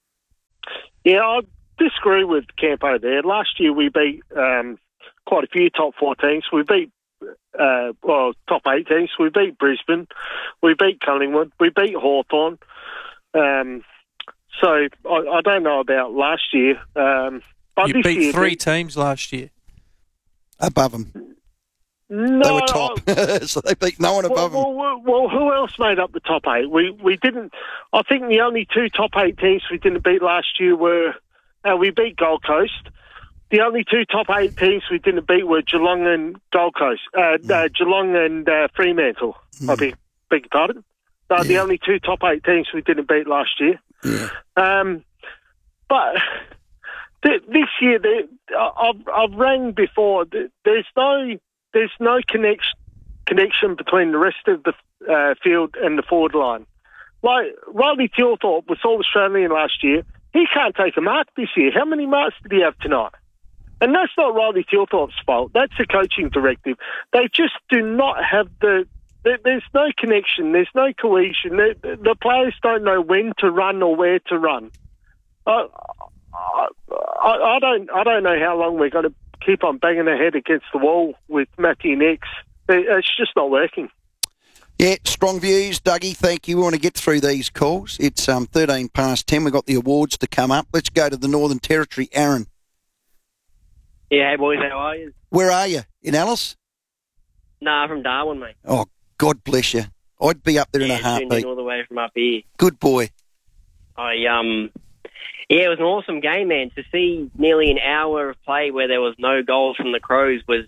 Yeah, I disagree with Campo there. Last year we beat um, quite a few top four teams. We beat, uh, well, top eight teams. We beat Brisbane. We beat Collingwood. We beat Hawthorn. Um, so I, I don't know about last year. Um, but You this beat year, three teams last year. Above them. No, They were top. So they beat no one above them. well, well, well, who else made up the top eight? We we didn't. I think the only two top eight teams we didn't beat last year were uh, we beat Gold Coast. The only two top eight teams we didn't beat were Geelong and Gold Coast. Uh, mm. uh, Geelong and uh, Fremantle. Mm. I beg, beg your pardon. They're yeah. the only two top eight teams we didn't beat last year. Yeah. Um, but th- this year, they, I've I've rang before. There's no. There's no connection connection between the rest of the uh, field and the forward line. Like Riley Tilthorpe was All Australian last year. He can't take a mark this year. How many marks did he have tonight? And that's not Riley Tilthorpe's fault. That's a coaching directive. They just do not have the. There, there's no connection. There's no cohesion. The, the players don't know when to run or where to run. I, I, I don't. I don't know how long we're going to keep on banging our head against the wall with Matthew Nix. It's just not working. Yeah, strong views, Dougie. Thank you. We want to get through these calls. It's um, thirteen past ten. We've got the awards to come up. Let's go to the Northern Territory. Aaron. Yeah, hey boys, how are you? Where are you? In Alice? Nah, from Darwin, mate. Oh, God bless you. I'd be up there yeah, in a heartbeat. all the way from up here. Good boy. I um, yeah, it was an awesome game, man. To see nearly an hour of play where there was no goals from the Crows was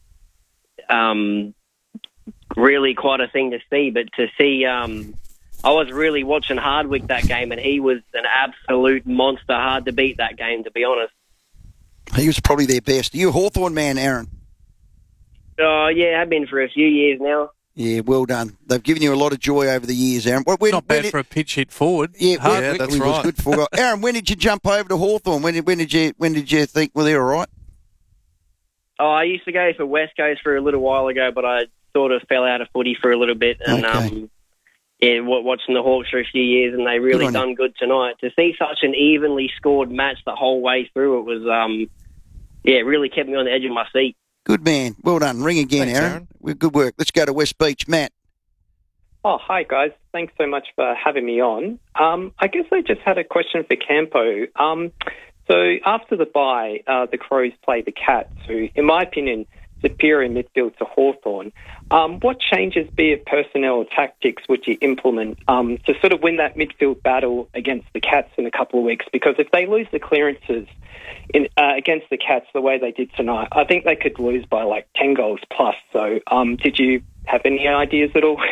um, really quite a thing to see. But to see, um, I was really watching Hardwick that game, and he was an absolute monster. Hard to beat that game, to be honest. He was probably their best. Are you a Hawthorn man, Aaron? Oh, yeah, I've been for a few years now. Yeah, well done. They've given you a lot of joy over the years, Aaron. When, Not bad when for a pitch hit forward. Yeah, when, yeah that's he right. was good for. Aaron, when did you jump over to Hawthorn? When did when did you when did you think well they're all right? Oh, I used to go for West Coast for a little while ago, but I sort of fell out of footy for a little bit, and okay. um, yeah, watching the Hawks for a few years, and they really good done you. good tonight. To see such an evenly scored match the whole way through, it was um, yeah, it really kept me on the edge of my seat. Good man. Well done. Ring again, Thanks, Aaron. Aaron. Well, good work. Let's go to West Beach. Matt. Oh, hi, guys. Thanks so much for having me on. Um, I guess I just had a question for Campo. Um, so after the bye, uh, the Crows play the Cats, who, in my opinion, superior midfield to Hawthorn. Um, what changes, be it personnel or tactics, would you implement um, to sort of win that midfield battle against the Cats in a couple of weeks? Because if they lose the clearances in, uh, against the Cats the way they did tonight, I think they could lose by like ten goals plus. So um, did you have any ideas at all?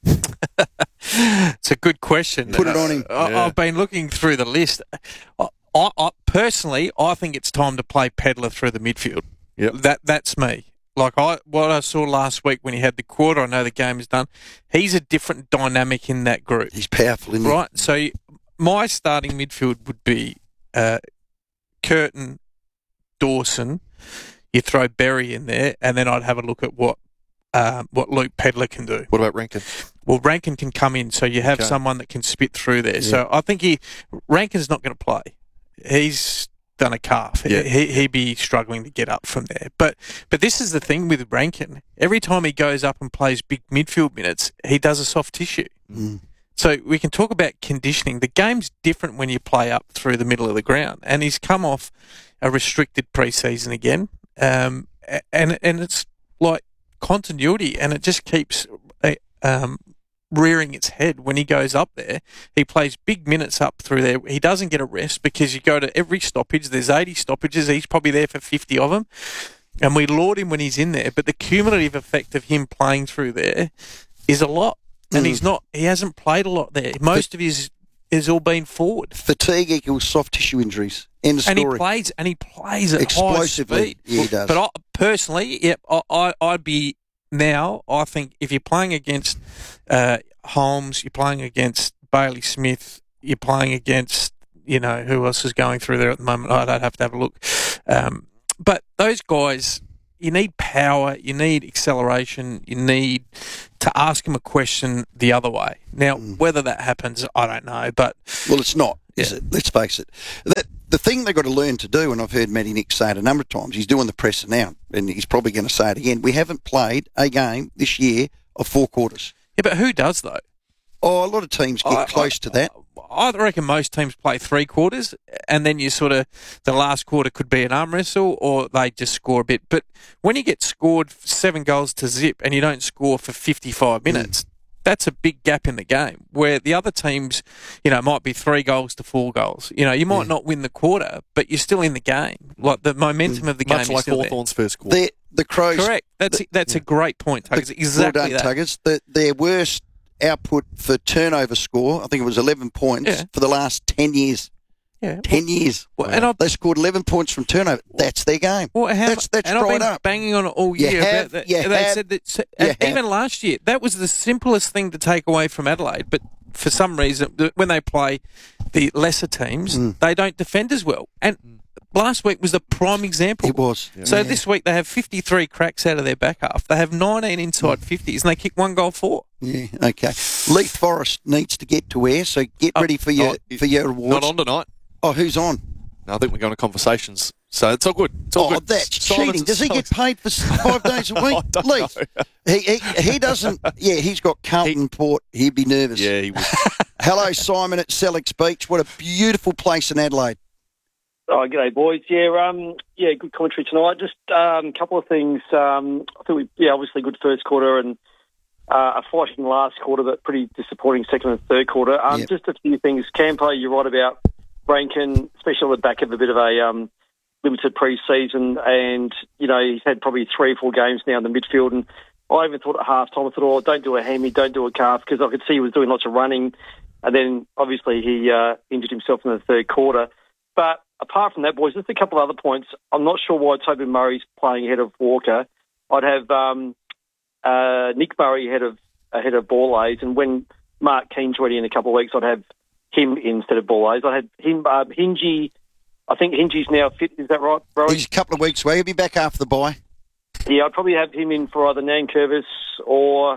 It's a good question. Put it on him. I, Yeah. I've been looking through the list. I, I, I personally, I think it's time to play Pedler through the midfield. Yep. That that's me. Like I, what I saw last week when he had the quarter, I know the game is done. He's a different dynamic in that group. He's powerful, isn't he? Right. So my starting midfield would be uh, Curtin, Dawson. You throw Berry in there, and then I'd have a look at what um, what Luke Pedler can do. What about Rankin? Well, Rankin can come in, so you have Okay. someone that can spit through there. Yeah. So I think he Rankin's not going to play. He's done a calf. Yeah. He, he'd be struggling to get up from there. But but this is the thing with Rankin. Every time he goes up and plays big midfield minutes, he does a soft tissue. Mm. So we can talk about conditioning. The game's different when you play up through the middle of the ground. And he's come off a restricted pre-season again. Um, a- and and it's like continuity, and it just keeps uh, um, rearing its head when he goes up there. He plays big minutes up through there. He doesn't get a rest because you go to every stoppage. There's eighty stoppages. He's probably there for fifty of them. And we laud him when he's in there. But the cumulative effect of him playing through there is a lot. And Mm. he's not, he hasn't played a lot there. Most of his has all been forward. Fatigue equals soft tissue injuries. End of And story. he plays, and he plays at Explosively. high speed. Yeah, he does. But I, personally, yep, I, I, I'd be now. I think if you're playing against uh, Holmes, you're playing against Bailey Smith, you're playing against, you know, who else is going through there at the moment? I don't have to have a look. Um, but those guys, you need power, you need acceleration, you need to ask them a question the other way. Now, mm. whether that happens, I don't know. But well, it's not, is yeah. it? Let's face it. That, the thing they've got to learn to do, and I've heard Matty Nick say it a number of times, he's doing the presser now, and he's probably going to say it again. We haven't played a game this year of four quarters. Yeah, but who does, though? Oh, a lot of teams get I, close I, to that. I reckon most teams play three quarters, and then you sort of, the last quarter could be an arm wrestle, or they just score a bit. But when you get scored seven goals to zip and you don't score for fifty-five minutes, mm. that's a big gap in the game, where the other teams, you know, might be three goals to four goals. You know, you might yeah. not win the quarter, but you're still in the game. Like, the momentum mm. of the Much game like is still Hawthorn's there. first quarter. The, the Crows... Correct. That's the, that's yeah. a great point, Tuggers. The, exactly well done, that. Tuggers. The, their worst output for turnover score, I think it was eleven points yeah. for the last ten years. Yeah, ten years. Well, and I've, they scored eleven points from turnover. That's their game. Well, how, that's that's and dried I've been up. banging on it all year. You have, about that. you they have, said that so, you even have. last year that was the simplest thing to take away from Adelaide, but for some reason when they play the lesser teams, mm. they don't defend as well. And last week was the prime example. It was. Yeah. So yeah. this week they have fifty-three cracks out of their back half. They have nineteen inside mm. fifties, and they kick one goal four. Yeah, okay. Leith Forest needs to get to air, so get ready for your oh, for your awards. Not on tonight. Oh, who's on? No, I think we're going to conversations, so it's all good. It's all oh, good. that's Silence, cheating. Does he silence. get paid for five days a week? I don't Leith, know. he, he he doesn't. Yeah, he's got Carlton he, Port. He'd be nervous. Yeah, he would. Hello, Simon at Sellex Beach. What a beautiful place in Adelaide. Oh, g'day, boys. Yeah, um, yeah, good commentary tonight. Just um, a couple of things. Um, I think we, yeah, obviously good first quarter and uh, a fighting last quarter, but pretty disappointing second and third quarter. Um, yep. Just a few things. Campo, you're right about Rankin, especially on the back of a bit of a um, limited pre-season, and you know he's had probably three or four games now in the midfield. And I even thought at half time, I thought, oh, don't do a hammy, don't do a calf, because I could see he was doing lots of running, and then obviously he uh, injured himself in the third quarter. But apart from that, boys, just a couple of other points. I'm not sure why Toby Murray's playing ahead of Walker. I'd have um, uh, Nick Murray ahead of ahead of Borlase, and when Mark Keane's ready in a couple of weeks, I'd have him instead of Borlase. I had him, uh, Hingy. I think Hingy's now fit. Is that right, bro? He's a couple of weeks away. He'll be back after the bye. Yeah, I'd probably have him in for either Nankervis or,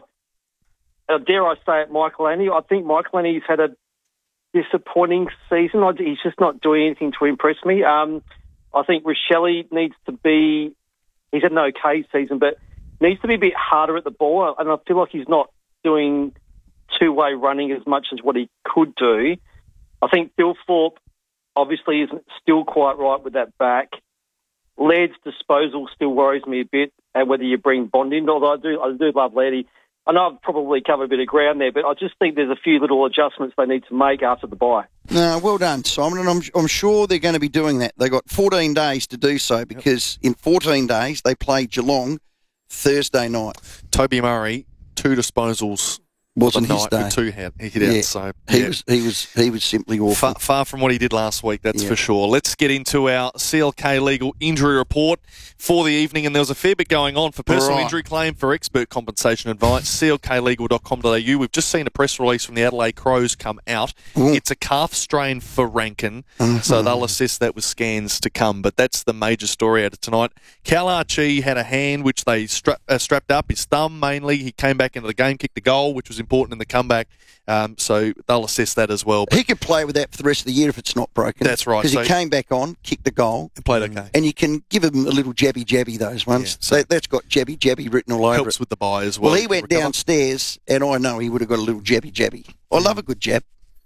uh, dare I say it, Michael Annie. I think Michael Annie's had a disappointing season. I, he's just not doing anything to impress me. Um, I think Richelli needs to be, he's had an okay season, but needs to be a bit harder at the ball, and I feel like he's not doing two-way running as much as what he could do. I think Bill Thorpe obviously isn't still quite right with that back. Laird's disposal still worries me a bit, and whether you bring Bond in, although I do, I do love Lairdy. I know I've probably covered a bit of ground there, but I just think there's a few little adjustments they need to make after the bye. No, well done, Simon, and I'm, I'm sure they're going to be doing that. They've got fourteen days to do so, because yep. in fourteen days they play Geelong Thursday night. Toby Murray, two disposals. Wasn't his night day. With two hit, hit outs, yeah. so he yeah. was he was he was simply awful. Far, far from what he did last week, that's yeah. for sure. Let's get into our C L K legal injury report for the evening, and there was a fair bit going on for personal right. injury claim, for expert compensation advice. C L K legal dot com dot a u. We've just seen a press release from the Adelaide Crows come out. Ooh. It's a calf strain for Rankin, mm-hmm. so they'll assess that with scans to come. But that's the major story out of tonight. Cal Archie had a hand which they stra- uh, strapped up, his thumb mainly. He came back into the game, kicked the goal, which was important in the comeback. Um, so they'll assess that as well. But he could play with that for the rest of the year if it's not broken. That's right. Because so he came back on, kicked the goal. And played okay. And you can give him a little jabby jabby, those ones. Yeah, so that, that's got jabby jabby written all over helps it. Helps with the bye as well. Well, he went recover. downstairs, and I know he would have got a little jabby jabby. I love a good jab.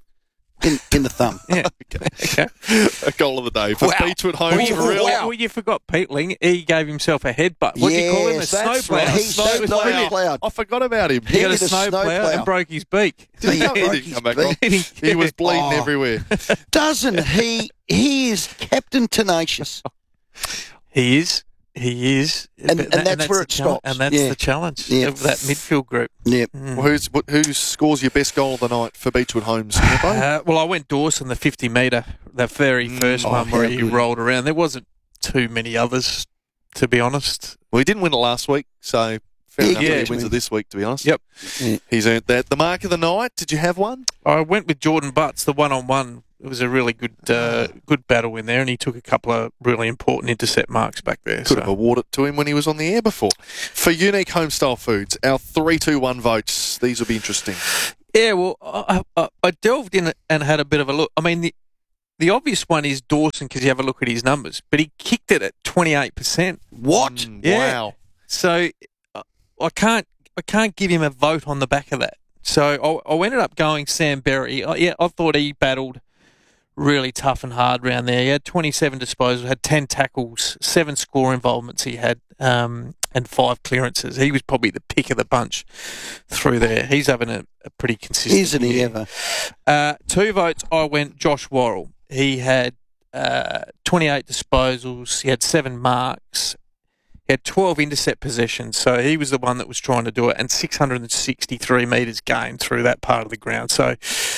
In, in the thumb. Yeah. okay. A goal of the day for wow. Beechwood Homes. Well, you, for real. wow. well, you forgot Peatling. He gave himself a headbutt. What do yes, you call him? A snowplow. snowplow. He's snow snowplow. plow. I forgot about him. He, he got a snowplow snowplow and broke his beak. Did he, he come, broke he his come back beak. on? He was bleeding oh. everywhere. Doesn't he? He is Captain Tenacious. He is. He is, And- But and that's where the it challenge- stops. And that's Yeah. the challenge Yeah. of that midfield group. Yeah. Well, who's who scores your best goal of the night for Beechwood Homes? Campo? Uh, well, I went Dawson, the fifty metre, the very first oh, one where how he good. rolled around. There wasn't too many others, to be honest. Well, he didn't win it last week, so fair Yeah, enough that yeah. he wins it this week, to be honest. Yep. He's earned that. The mark of the night, did you have one? I went with Jordan Butts, the one-on-one. It was a really good uh, good battle in there, and he took a couple of really important intercept marks back there. Could so. have awarded it to him when he was on the air before. For Unique Homestyle Foods, our three two one votes, these will be interesting. Yeah, well, I, I, I delved in and had a bit of a look. I mean, the the obvious one is Dawson because you have a look at his numbers, but he kicked it at twenty-eight percent. What? Mm, Yeah. Wow. So uh, I can't I can't give him a vote on the back of that. So I, I ended up going Sam Berry. I, yeah, I thought he battled really tough and hard round there. He had twenty-seven disposals, had ten tackles, seven score involvements he had, um, and five clearances. He was probably the pick of the bunch through there. He's having a, a pretty consistent Isn't he year. ever? Uh, two votes, I went Josh Worrell. He had uh, twenty-eight disposals. He had seven marks. He had twelve intercept possessions, so he was the one that was trying to do it, and six hundred sixty-three metres gained through that part of the ground. So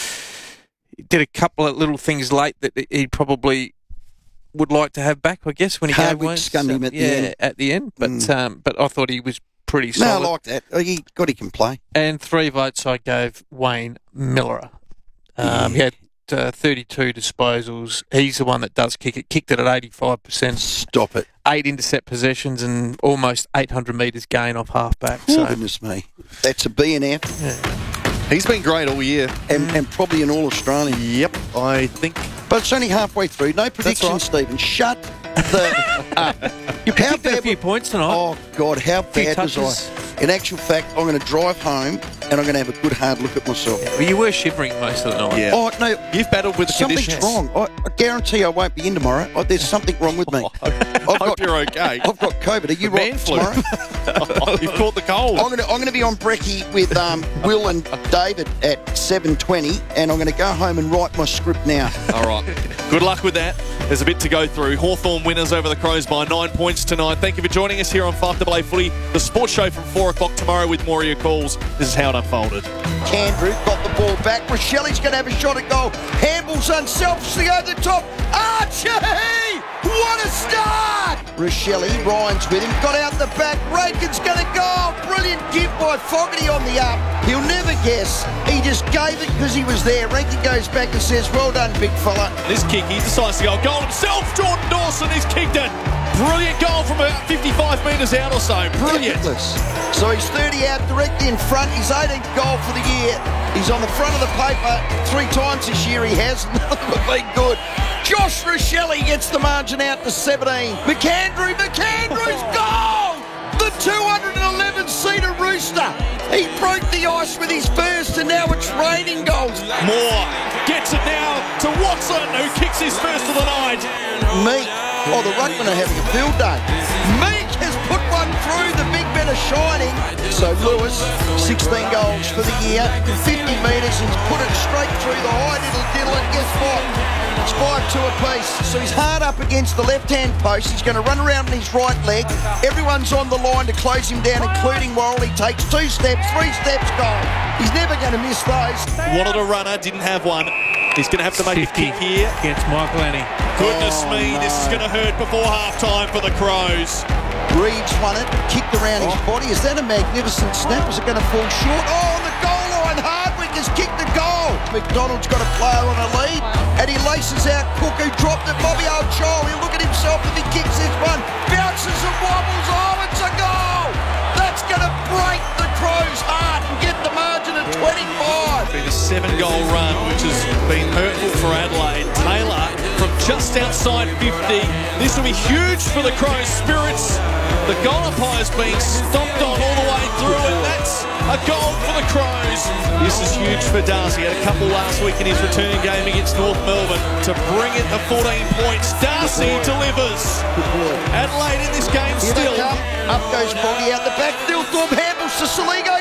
he did a couple of little things late that he probably would like to have back, I guess, when he Hardwick gave Wayne. scummed him at the yeah, end. at the end. But Mm. um, but I thought he was pretty No, I solid. like that. Oh, He got he can play. And three votes I gave Wayne Miller. Um, He had uh, thirty-two disposals. He's the one that does kick it. Kicked it at eighty-five percent. Stop it. Eight intercept possessions and almost eight hundred metres gain off halfback. Oh, So goodness me. That's a B and F. He's been great all year. And, and probably an All-Australian. Yep, I think. But it's only halfway through. No prediction, right. Stephen. Shut the up. you How kicked a bad few points tonight. Oh, God, how Few bad was touches. I? In actual fact, I'm going to drive home and I'm going to have a good hard look at myself. Well, you were shivering most of the night. Yeah. Oh, no. You've battled with the Something's conditions. wrong. I, I guarantee I won't be in tomorrow. Oh, there's something wrong with me. I I've hope got, you're okay. I've got COVID. Are you The right man flu. tomorrow? You've caught the cold. I'm going to I'm going to be on brekkie with um, Will and David at seven twenty, and I'm going to go home and write my script now. All right. Good luck with that. There's a bit to go through. Hawthorn winners over the Crows by nine points tonight. Thank you for joining us here on five A A Footy, the sports show from four o'clock tomorrow with more of your calls. This is how it unfolded. Candrew got the ball back. Rochelli's going to have a shot at goal. Handball's unselfishly over the top. Archie! What a start! Rochelli, Ryan's with him. Got out the back. Rakin's going to go. Brilliant gift by Fogarty on the up. He'll never guess. He just gave it because he was there. Rankin goes back and says, well done, big fella. This kick, he decides to go goal himself. Jordan Dawson has kicked it. Brilliant goal from about fifty-five metres out or so. Brilliant. Effortless. So he's thirty out directly in front. His eighteenth goal for the year. He's on the front of the paper three times this year. He has. None of them have been good. Josh Rochelli gets the margin out to seventeen. McAndrew, McAndrew's goal! The two hundred eleven seater Rooster. He broke the ice with his first, and now it's raining goals. Moore gets it now to Watson, who kicks his first of the night. Meek. Oh, the ruckmen are having a field day. Meek has put one through. The big men are shining. So Lewis, sixteen goals for the year, fifty metres. He's put it straight through the high little diddle, and guess what? It's five two apiece. So he's hard up against the left-hand post. He's going to run around on his right leg. Everyone's on the line to close him down, including Worrell. He takes two steps, three steps, goal. He's never going to miss those. Wanted a runner, didn't have one. He's going to have to make a kick here. Against Michael Annie. Goodness Oh, me, no. this is going to hurt before half-time for the Crows. Reeves won it, kicked around his body. Is that a magnificent snap? Is it going to fall short? Oh, on the goal line, Hardwick has kicked the goal. McDonald's got a player on a lead, and he laces out Cook, who dropped it. Bobby Ochoa, he'll look at himself if he kicks this one. Bounces and wobbles. Oh, it's a goal. That's going to break the Crows' heart and get the margin at twenty-five. Been a seven-goal run, which has been hurtful for Adelaide. Taylor from just outside fifty. This will be huge for the Crows' spirits. The goal umpire's being stomped on all the way through, and that's a goal for the Crows. This is huge for Darcy. He had a couple last week in his returning game against North Melbourne to bring it to fourteen points. Darcy delivers. Adelaide in this game Here still. they come. Up goes Boggy out the back. Thilthorpe handles to Saligo.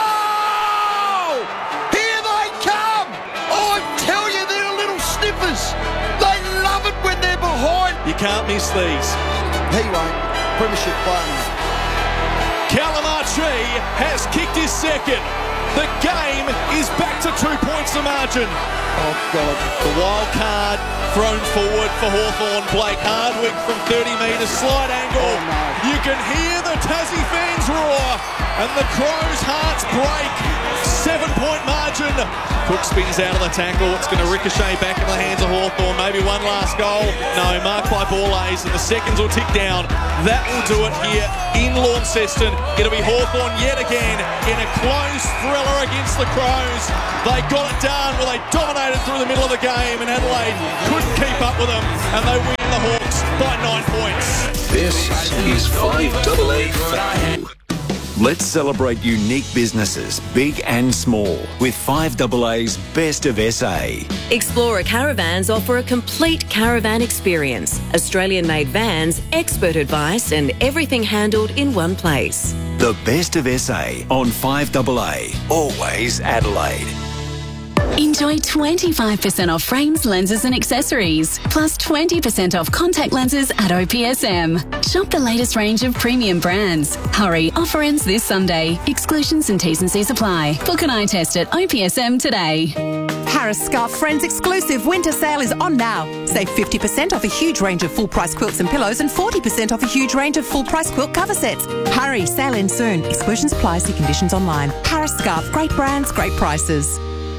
Goal! Here they come! Oh, I tell you, they're little sniffers. They love it when they're behind. You can't miss these. He won't. premiership player. Calamarchi has kicked his second. The game is back to two points the margin. Oh, God. The wild card thrown forward for Hawthorn. Blake Hardwick from thirty metres, slight angle. Oh, no. You can hear the Tassie fans roar, and the Crows' hearts break. Seven-point margin. Cook spins out of the tackle. It's going to ricochet back in the hands of Hawthorn. Maybe one last goal. No, marked by Borlase, and the seconds will tick down. That will do it here in Launceston. It'll be Hawthorn yet again in a close thriller against the Crows. They got it done. Well, they dominated through the middle of the game, and Adelaide couldn't keep up with them, and they win the Hawks by nine points. This is five double A Fan. Let's celebrate unique businesses, big and small, with five double A's Best of S A. Explorer Caravans offer a complete caravan experience. Australian-made vans, expert advice and everything handled in one place. The Best of S A on five double A. Always Adelaide. Enjoy twenty-five percent off frames, lenses and accessories, plus twenty percent off contact lenses at O P S M. Shop the latest range of premium brands. Hurry, offer ends this Sunday. Exclusions and T's and C's apply. Book an eye test at O P S M today. Harris Scarf Friends exclusive winter sale is on now. Save fifty percent off a huge range of full-price quilts and pillows and forty percent off a huge range of full-price quilt cover sets. Hurry, sale ends soon. Exclusions apply, see conditions online. Harris Scarf, great brands, great prices.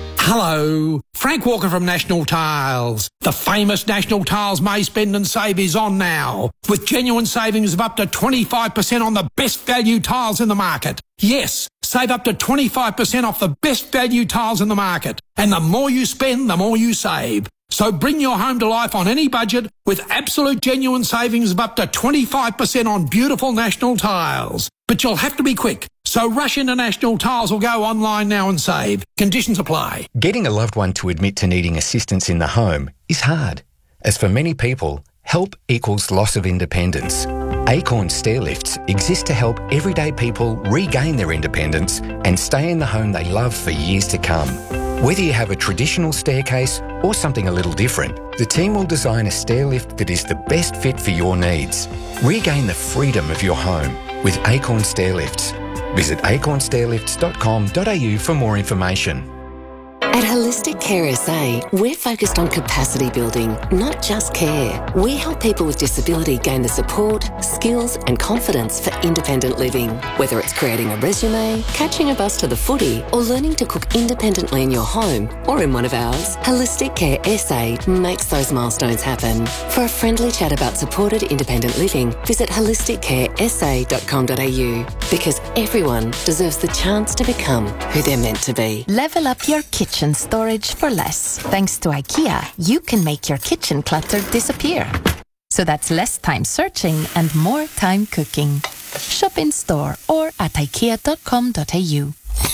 Hello, Frank Walker from National Tiles. The famous National Tiles May Spend and Save is on now, with genuine savings of up to twenty-five percent on the best value tiles in the market. Yes, save up to twenty-five percent off the best value tiles in the market. And the more you spend, the more you save. So bring your home to life on any budget with absolute genuine savings of up to twenty-five percent on beautiful National Tiles. But you'll have to be quick. So rush into National Tiles or go online now and save. Conditions apply. Getting a loved one to admit to needing assistance in the home is hard. As for many people, help equals loss of independence. Acorn Stairlifts exist to help everyday people regain their independence and stay in the home they love for years to come. Whether you have a traditional staircase or something a little different, the team will design a stairlift that is the best fit for your needs. Regain the freedom of your home with Acorn Stairlifts. Visit acorn stairlifts dot com dot a u for more information. At Holistic Care S A, we're focused on capacity building, not just care. We help people with disability gain the support, skills and confidence for independent living. Whether it's creating a resume, catching a bus to the footy, or learning to cook independently in your home or in one of ours, Holistic Care S A makes those milestones happen. For a friendly chat about supported independent living, visit holistic care s a dot com dot a u, because everyone deserves the chance to become who they're meant to be. Level up your kitchen storage for less. Thanks to IKEA, you can make your kitchen clutter disappear. So that's less time searching and more time cooking. Shop in store or at ikea dot com dot a u.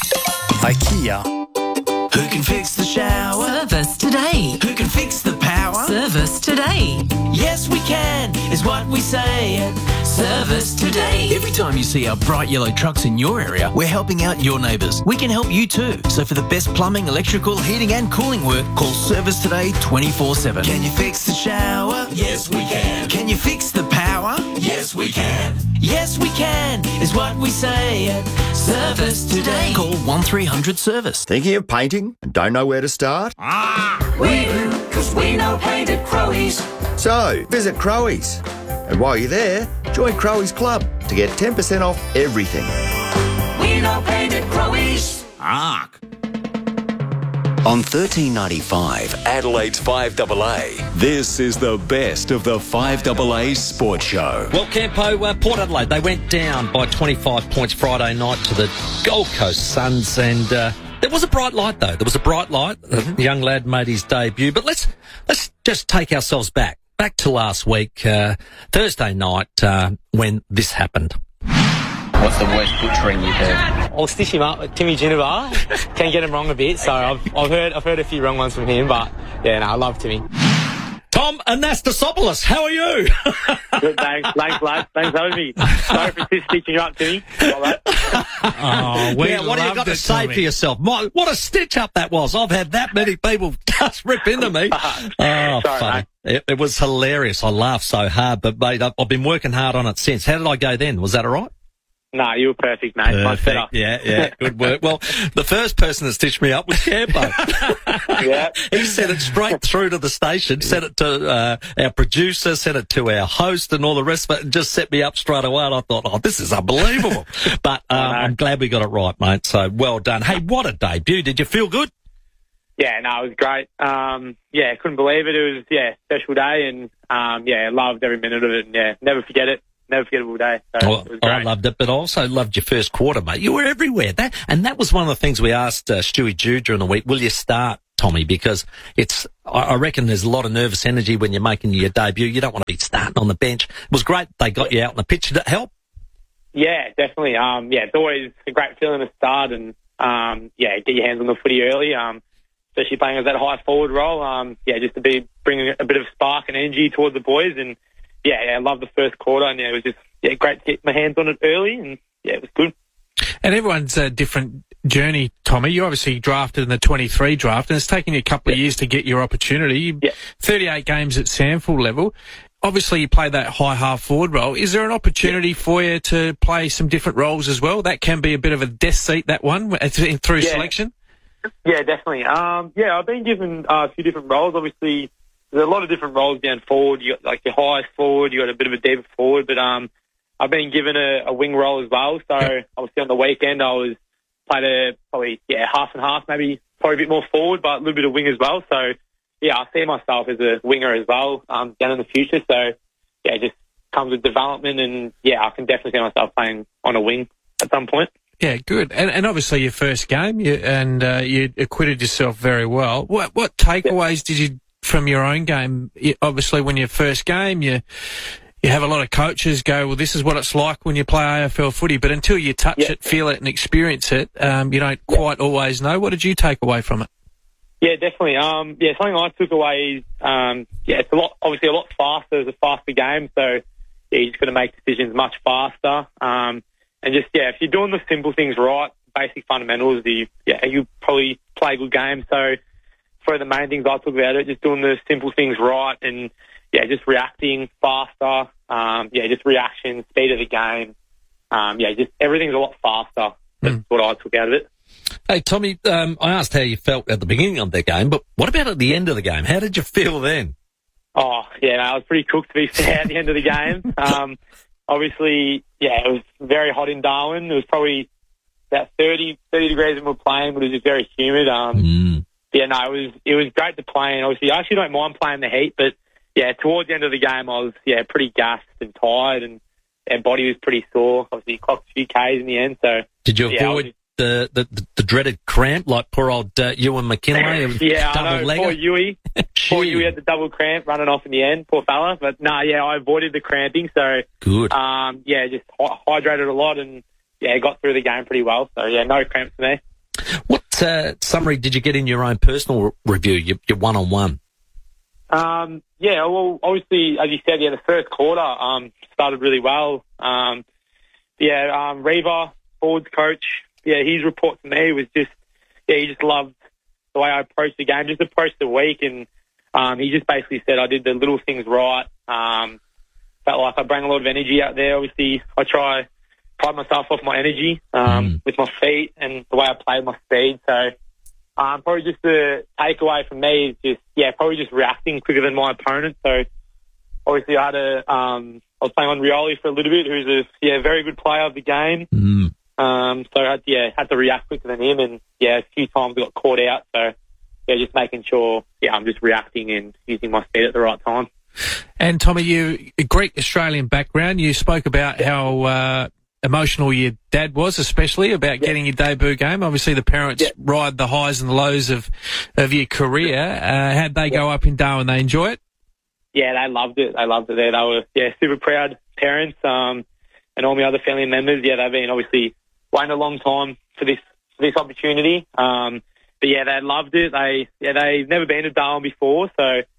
IKEA. Who can fix the shower? Service today. Who can fix the power? Service today. Yes, we can, is what we say at Service Today. Every time you see our bright yellow trucks in your area, we're helping out your neighbours. We can help you too. So for the best plumbing, electrical, heating and cooling work, call Service Today twenty-four seven. Can you fix the shower? Yes, we can. Can you fix the power? Yes, we can. Yes, we can, is what we say at Service Today. Call one three hundred service. Thinking of painting and don't know where to start? Ah, we do, because we know paint at Crowies. So, visit Crowies. And while you're there, join Crowies Club to get ten percent off everything. We know paint at Crowies. Ark. On thirteen ninety-five, Adelaide's five double A, this is the best of the five double A Sports Show. Well, Campo, uh, Port Adelaide, they went down by twenty-five points Friday night to the Gold Coast Suns, and uh, there was a bright light, though. There was a bright light. Mm-hmm. The young lad made his debut. But let's let's just take ourselves back, back to last week, uh, Thursday night, uh, when this happened. What's the worst butchering you've heard? I'll stitch him up with Timmy Ginnivar. Can get him wrong a bit, so I've, I've heard I've heard a few wrong ones from him, but yeah, no, I love Timmy. Tom Anastasopoulos, how are you? Good, thanks. Thanks, lads. Thanks for having me. Sorry for just stitching you up to me. Like oh, we yeah, what have you got to say for yourself? My, what a stitch up that was. I've had that many people just rip into me. Oh, Sorry, funny. It, it was hilarious. I laughed so hard, but mate, I've, I've been working hard on it since. How did I go then? Was that all right? No, you were perfect, mate. Much better. Yeah, yeah, good work. Well, the first person that stitched me up was Campo. Yeah. He sent it straight through to the station, sent it to uh, our producer, sent it to our host and all the rest of it, and just set me up straight away. And I thought, oh, this is unbelievable. But um, I'm glad we got it right, mate. So well done. Hey, what a debut. Did you feel good? Yeah, no, it was great. Um, yeah, couldn't believe it. It was, yeah, special day, and, um, yeah, loved every minute of it, and, yeah, never forget it. Never forgettable day. So well, it was great. I loved it, but I also loved your first quarter, mate. You were everywhere. That and that was one of the things we asked uh, Stewie Jude during the week. Will you start, Tommy? Because it's, I, I reckon there's a lot of nervous energy when you're making your debut. You don't want to be starting on the bench. It was great they got you out on the pitch. Did it help? Yeah, definitely. Um, yeah, it's always a great feeling to start and, um, yeah, get your hands on the footy early, um, especially playing as that high forward role. Um, yeah, just to be bringing a bit of spark and energy towards the boys and, Yeah, yeah, I loved the first quarter, and yeah, it was just yeah great to get my hands on it early, and yeah, it was good. And everyone's a different journey, Tommy. You obviously drafted in the twenty-three draft, and it's taken you a couple yeah. of years to get your opportunity. Yeah. thirty-eight games at Samford level. Obviously, you play that high half forward role. Is there an opportunity yeah. for you to play some different roles as well? That can be a bit of a death seat, that one, through yeah. selection. Yeah, definitely. Um, yeah, I've been given uh, a few different roles. Obviously, there's a lot of different roles down forward. You got like your highest forward, you got a bit of a deeper forward, but um, I've been given a, a wing role as well. So obviously on the weekend I was played a probably yeah half and half, maybe probably a bit more forward, but a little bit of wing as well. So yeah, I see myself as a winger as well um, down in the future. So yeah, it just comes with development, and yeah, I can definitely see myself playing on a wing at some point. Yeah, good. And, and obviously your first game, you, and uh, you acquitted yourself very well. What what takeaways yeah. did you from your own game? You, obviously, when your first game, you you have a lot of coaches go, well, this is what it's like when you play A F L footy, but until you touch yeah. it, feel it, and experience it, um, you don't yeah. quite always know. What did you take away from it? Yeah, definitely. Um, yeah, something I took away is, um, yeah, it's a lot, obviously a lot faster. It's a faster game, so yeah, you just got to make decisions much faster. Um, and just yeah, if you're doing the simple things right, basic fundamentals, you yeah, you probably play a good game. So for the main things I took about it, just doing the simple things right, and yeah, just reacting faster. Um, yeah, just reaction, speed of the game. Um, yeah, just everything's a lot faster. That's mm. what I took out of it. Hey, Tommy, um, I asked how you felt at the beginning of the game, but what about at the end of the game? How did you feel then? Oh, yeah, no, I was pretty cooked, to be fair, at the end of the game. Um, obviously, yeah, it was very hot in Darwin. It was probably about thirty, thirty degrees when we were playing, but it was just very humid. Um, mm. Yeah, no, it was it was great to play, and obviously I actually don't mind playing the heat, but yeah, towards the end of the game I was yeah pretty gassed and tired, and our body was pretty sore. Obviously, clocked a few Ks in the end. So did you yeah, avoid the, the the dreaded cramp like poor old uh, Ewan McKinlay? yeah, double I know. legger? Poor Yui, poor Yui had the double cramp running off in the end. Poor fella, but no, nah, yeah, I avoided the cramping. So good. Um, yeah, just hy- hydrated a lot, and yeah, got through the game pretty well. So yeah, no cramps for me. What uh, summary did you get in your own personal re- review, your, your one-on-one? Um, yeah, well, obviously, as you said, yeah, the first quarter um, started really well. Um, yeah, um, Reva, forwards coach, yeah, his report to me was just, yeah, he just loved the way I approached the game, just approached the week, and um, he just basically said I did the little things right. Um, felt like I bring a lot of energy out there. Obviously, I try pride myself off my energy um, mm. with my feet and the way I play my speed. So um, probably just the takeaway from me is just, yeah, probably just reacting quicker than my opponent. So obviously I had a, um, I was playing on Rioli for a little bit, who's a yeah very good player of the game. Mm. Um, so I had, yeah, had to react quicker than him, and yeah, a few times I got caught out. So yeah, just making sure, yeah, I'm just reacting and using my speed at the right time. And Tommy, you a Greek Australian background. You spoke about yeah. how uh, emotional your dad was, especially about yeah. getting your debut game. Obviously, the parents yeah. ride the highs and lows of of your career. Uh, how'd they yeah. go up in Darwin? They enjoy it? Yeah, they loved it. They loved it there. They were yeah super proud parents, um, and all my other family members. Yeah, they've been obviously waiting a long time for this for this opportunity. Um, but yeah, they loved it. They yeah they've never been to Darwin before, so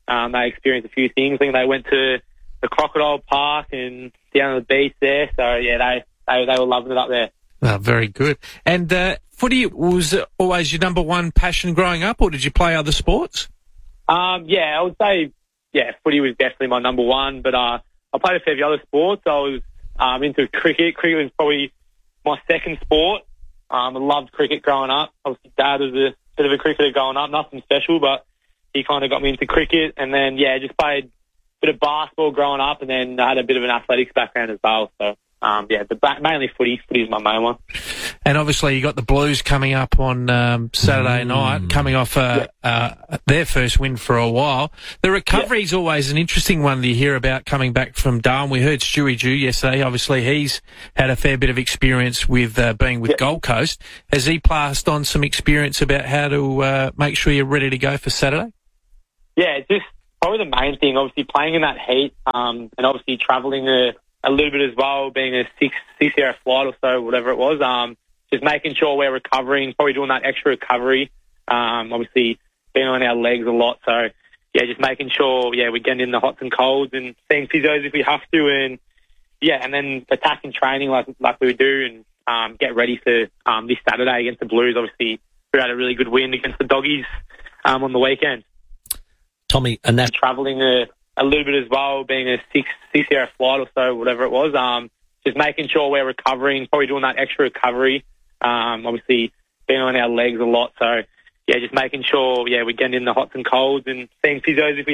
Um, they experienced a few things. I think they went to the Crocodile Park and down on the beach there. So, yeah, they, they, they were loving it up there. Oh, very good. And uh, footy was always your number one passion growing up, or did you play other sports? Um, yeah, I would say, yeah, footy was definitely my number one, but uh, I played a fair few other sports. I was um, into cricket. Cricket was probably my second sport. Um, I loved cricket growing up. Obviously, Dad was a bit of a cricketer growing up, nothing special, but he kind of got me into cricket. And then, yeah, just played a bit of basketball growing up, and then I had a bit of an athletics background as well. So, um, yeah, but mainly footy. Footy is my main one. And obviously you got the Blues coming up on um, Saturday mm. night, coming off uh, yeah. uh, their first win for a while. The recovery is yeah. always an interesting one to hear about coming back from Darwin. We heard Stewie Jew yesterday. Obviously he's had a fair bit of experience with uh, being with yeah. Gold Coast. Has he passed on some experience about how to uh, make sure you're ready to go for Saturday? Yeah, it's just probably the main thing, obviously playing in that heat um, and obviously travelling a, a little bit as well, being a six, six-hour flight or so, whatever it was. Um, Just making sure we're recovering, probably doing that extra recovery. Um, obviously, being on our legs a lot. So, yeah, just making sure, yeah, we're getting in the hots and colds and seeing physios if we have to. And, yeah, and then attacking training like like we do and um, get ready for um, this Saturday against the Blues. Obviously, we had a really good win against the Doggies um, on the weekend. Tommy, and that... Travelling a, a little bit as well, being a six, six-hour flight or so, whatever it was. Um, just making sure we're recovering, probably doing that extra recovery. Um, obviously, being on our legs a lot. So, yeah, just making sure, yeah, we're getting in the hots and colds and seeing physios if we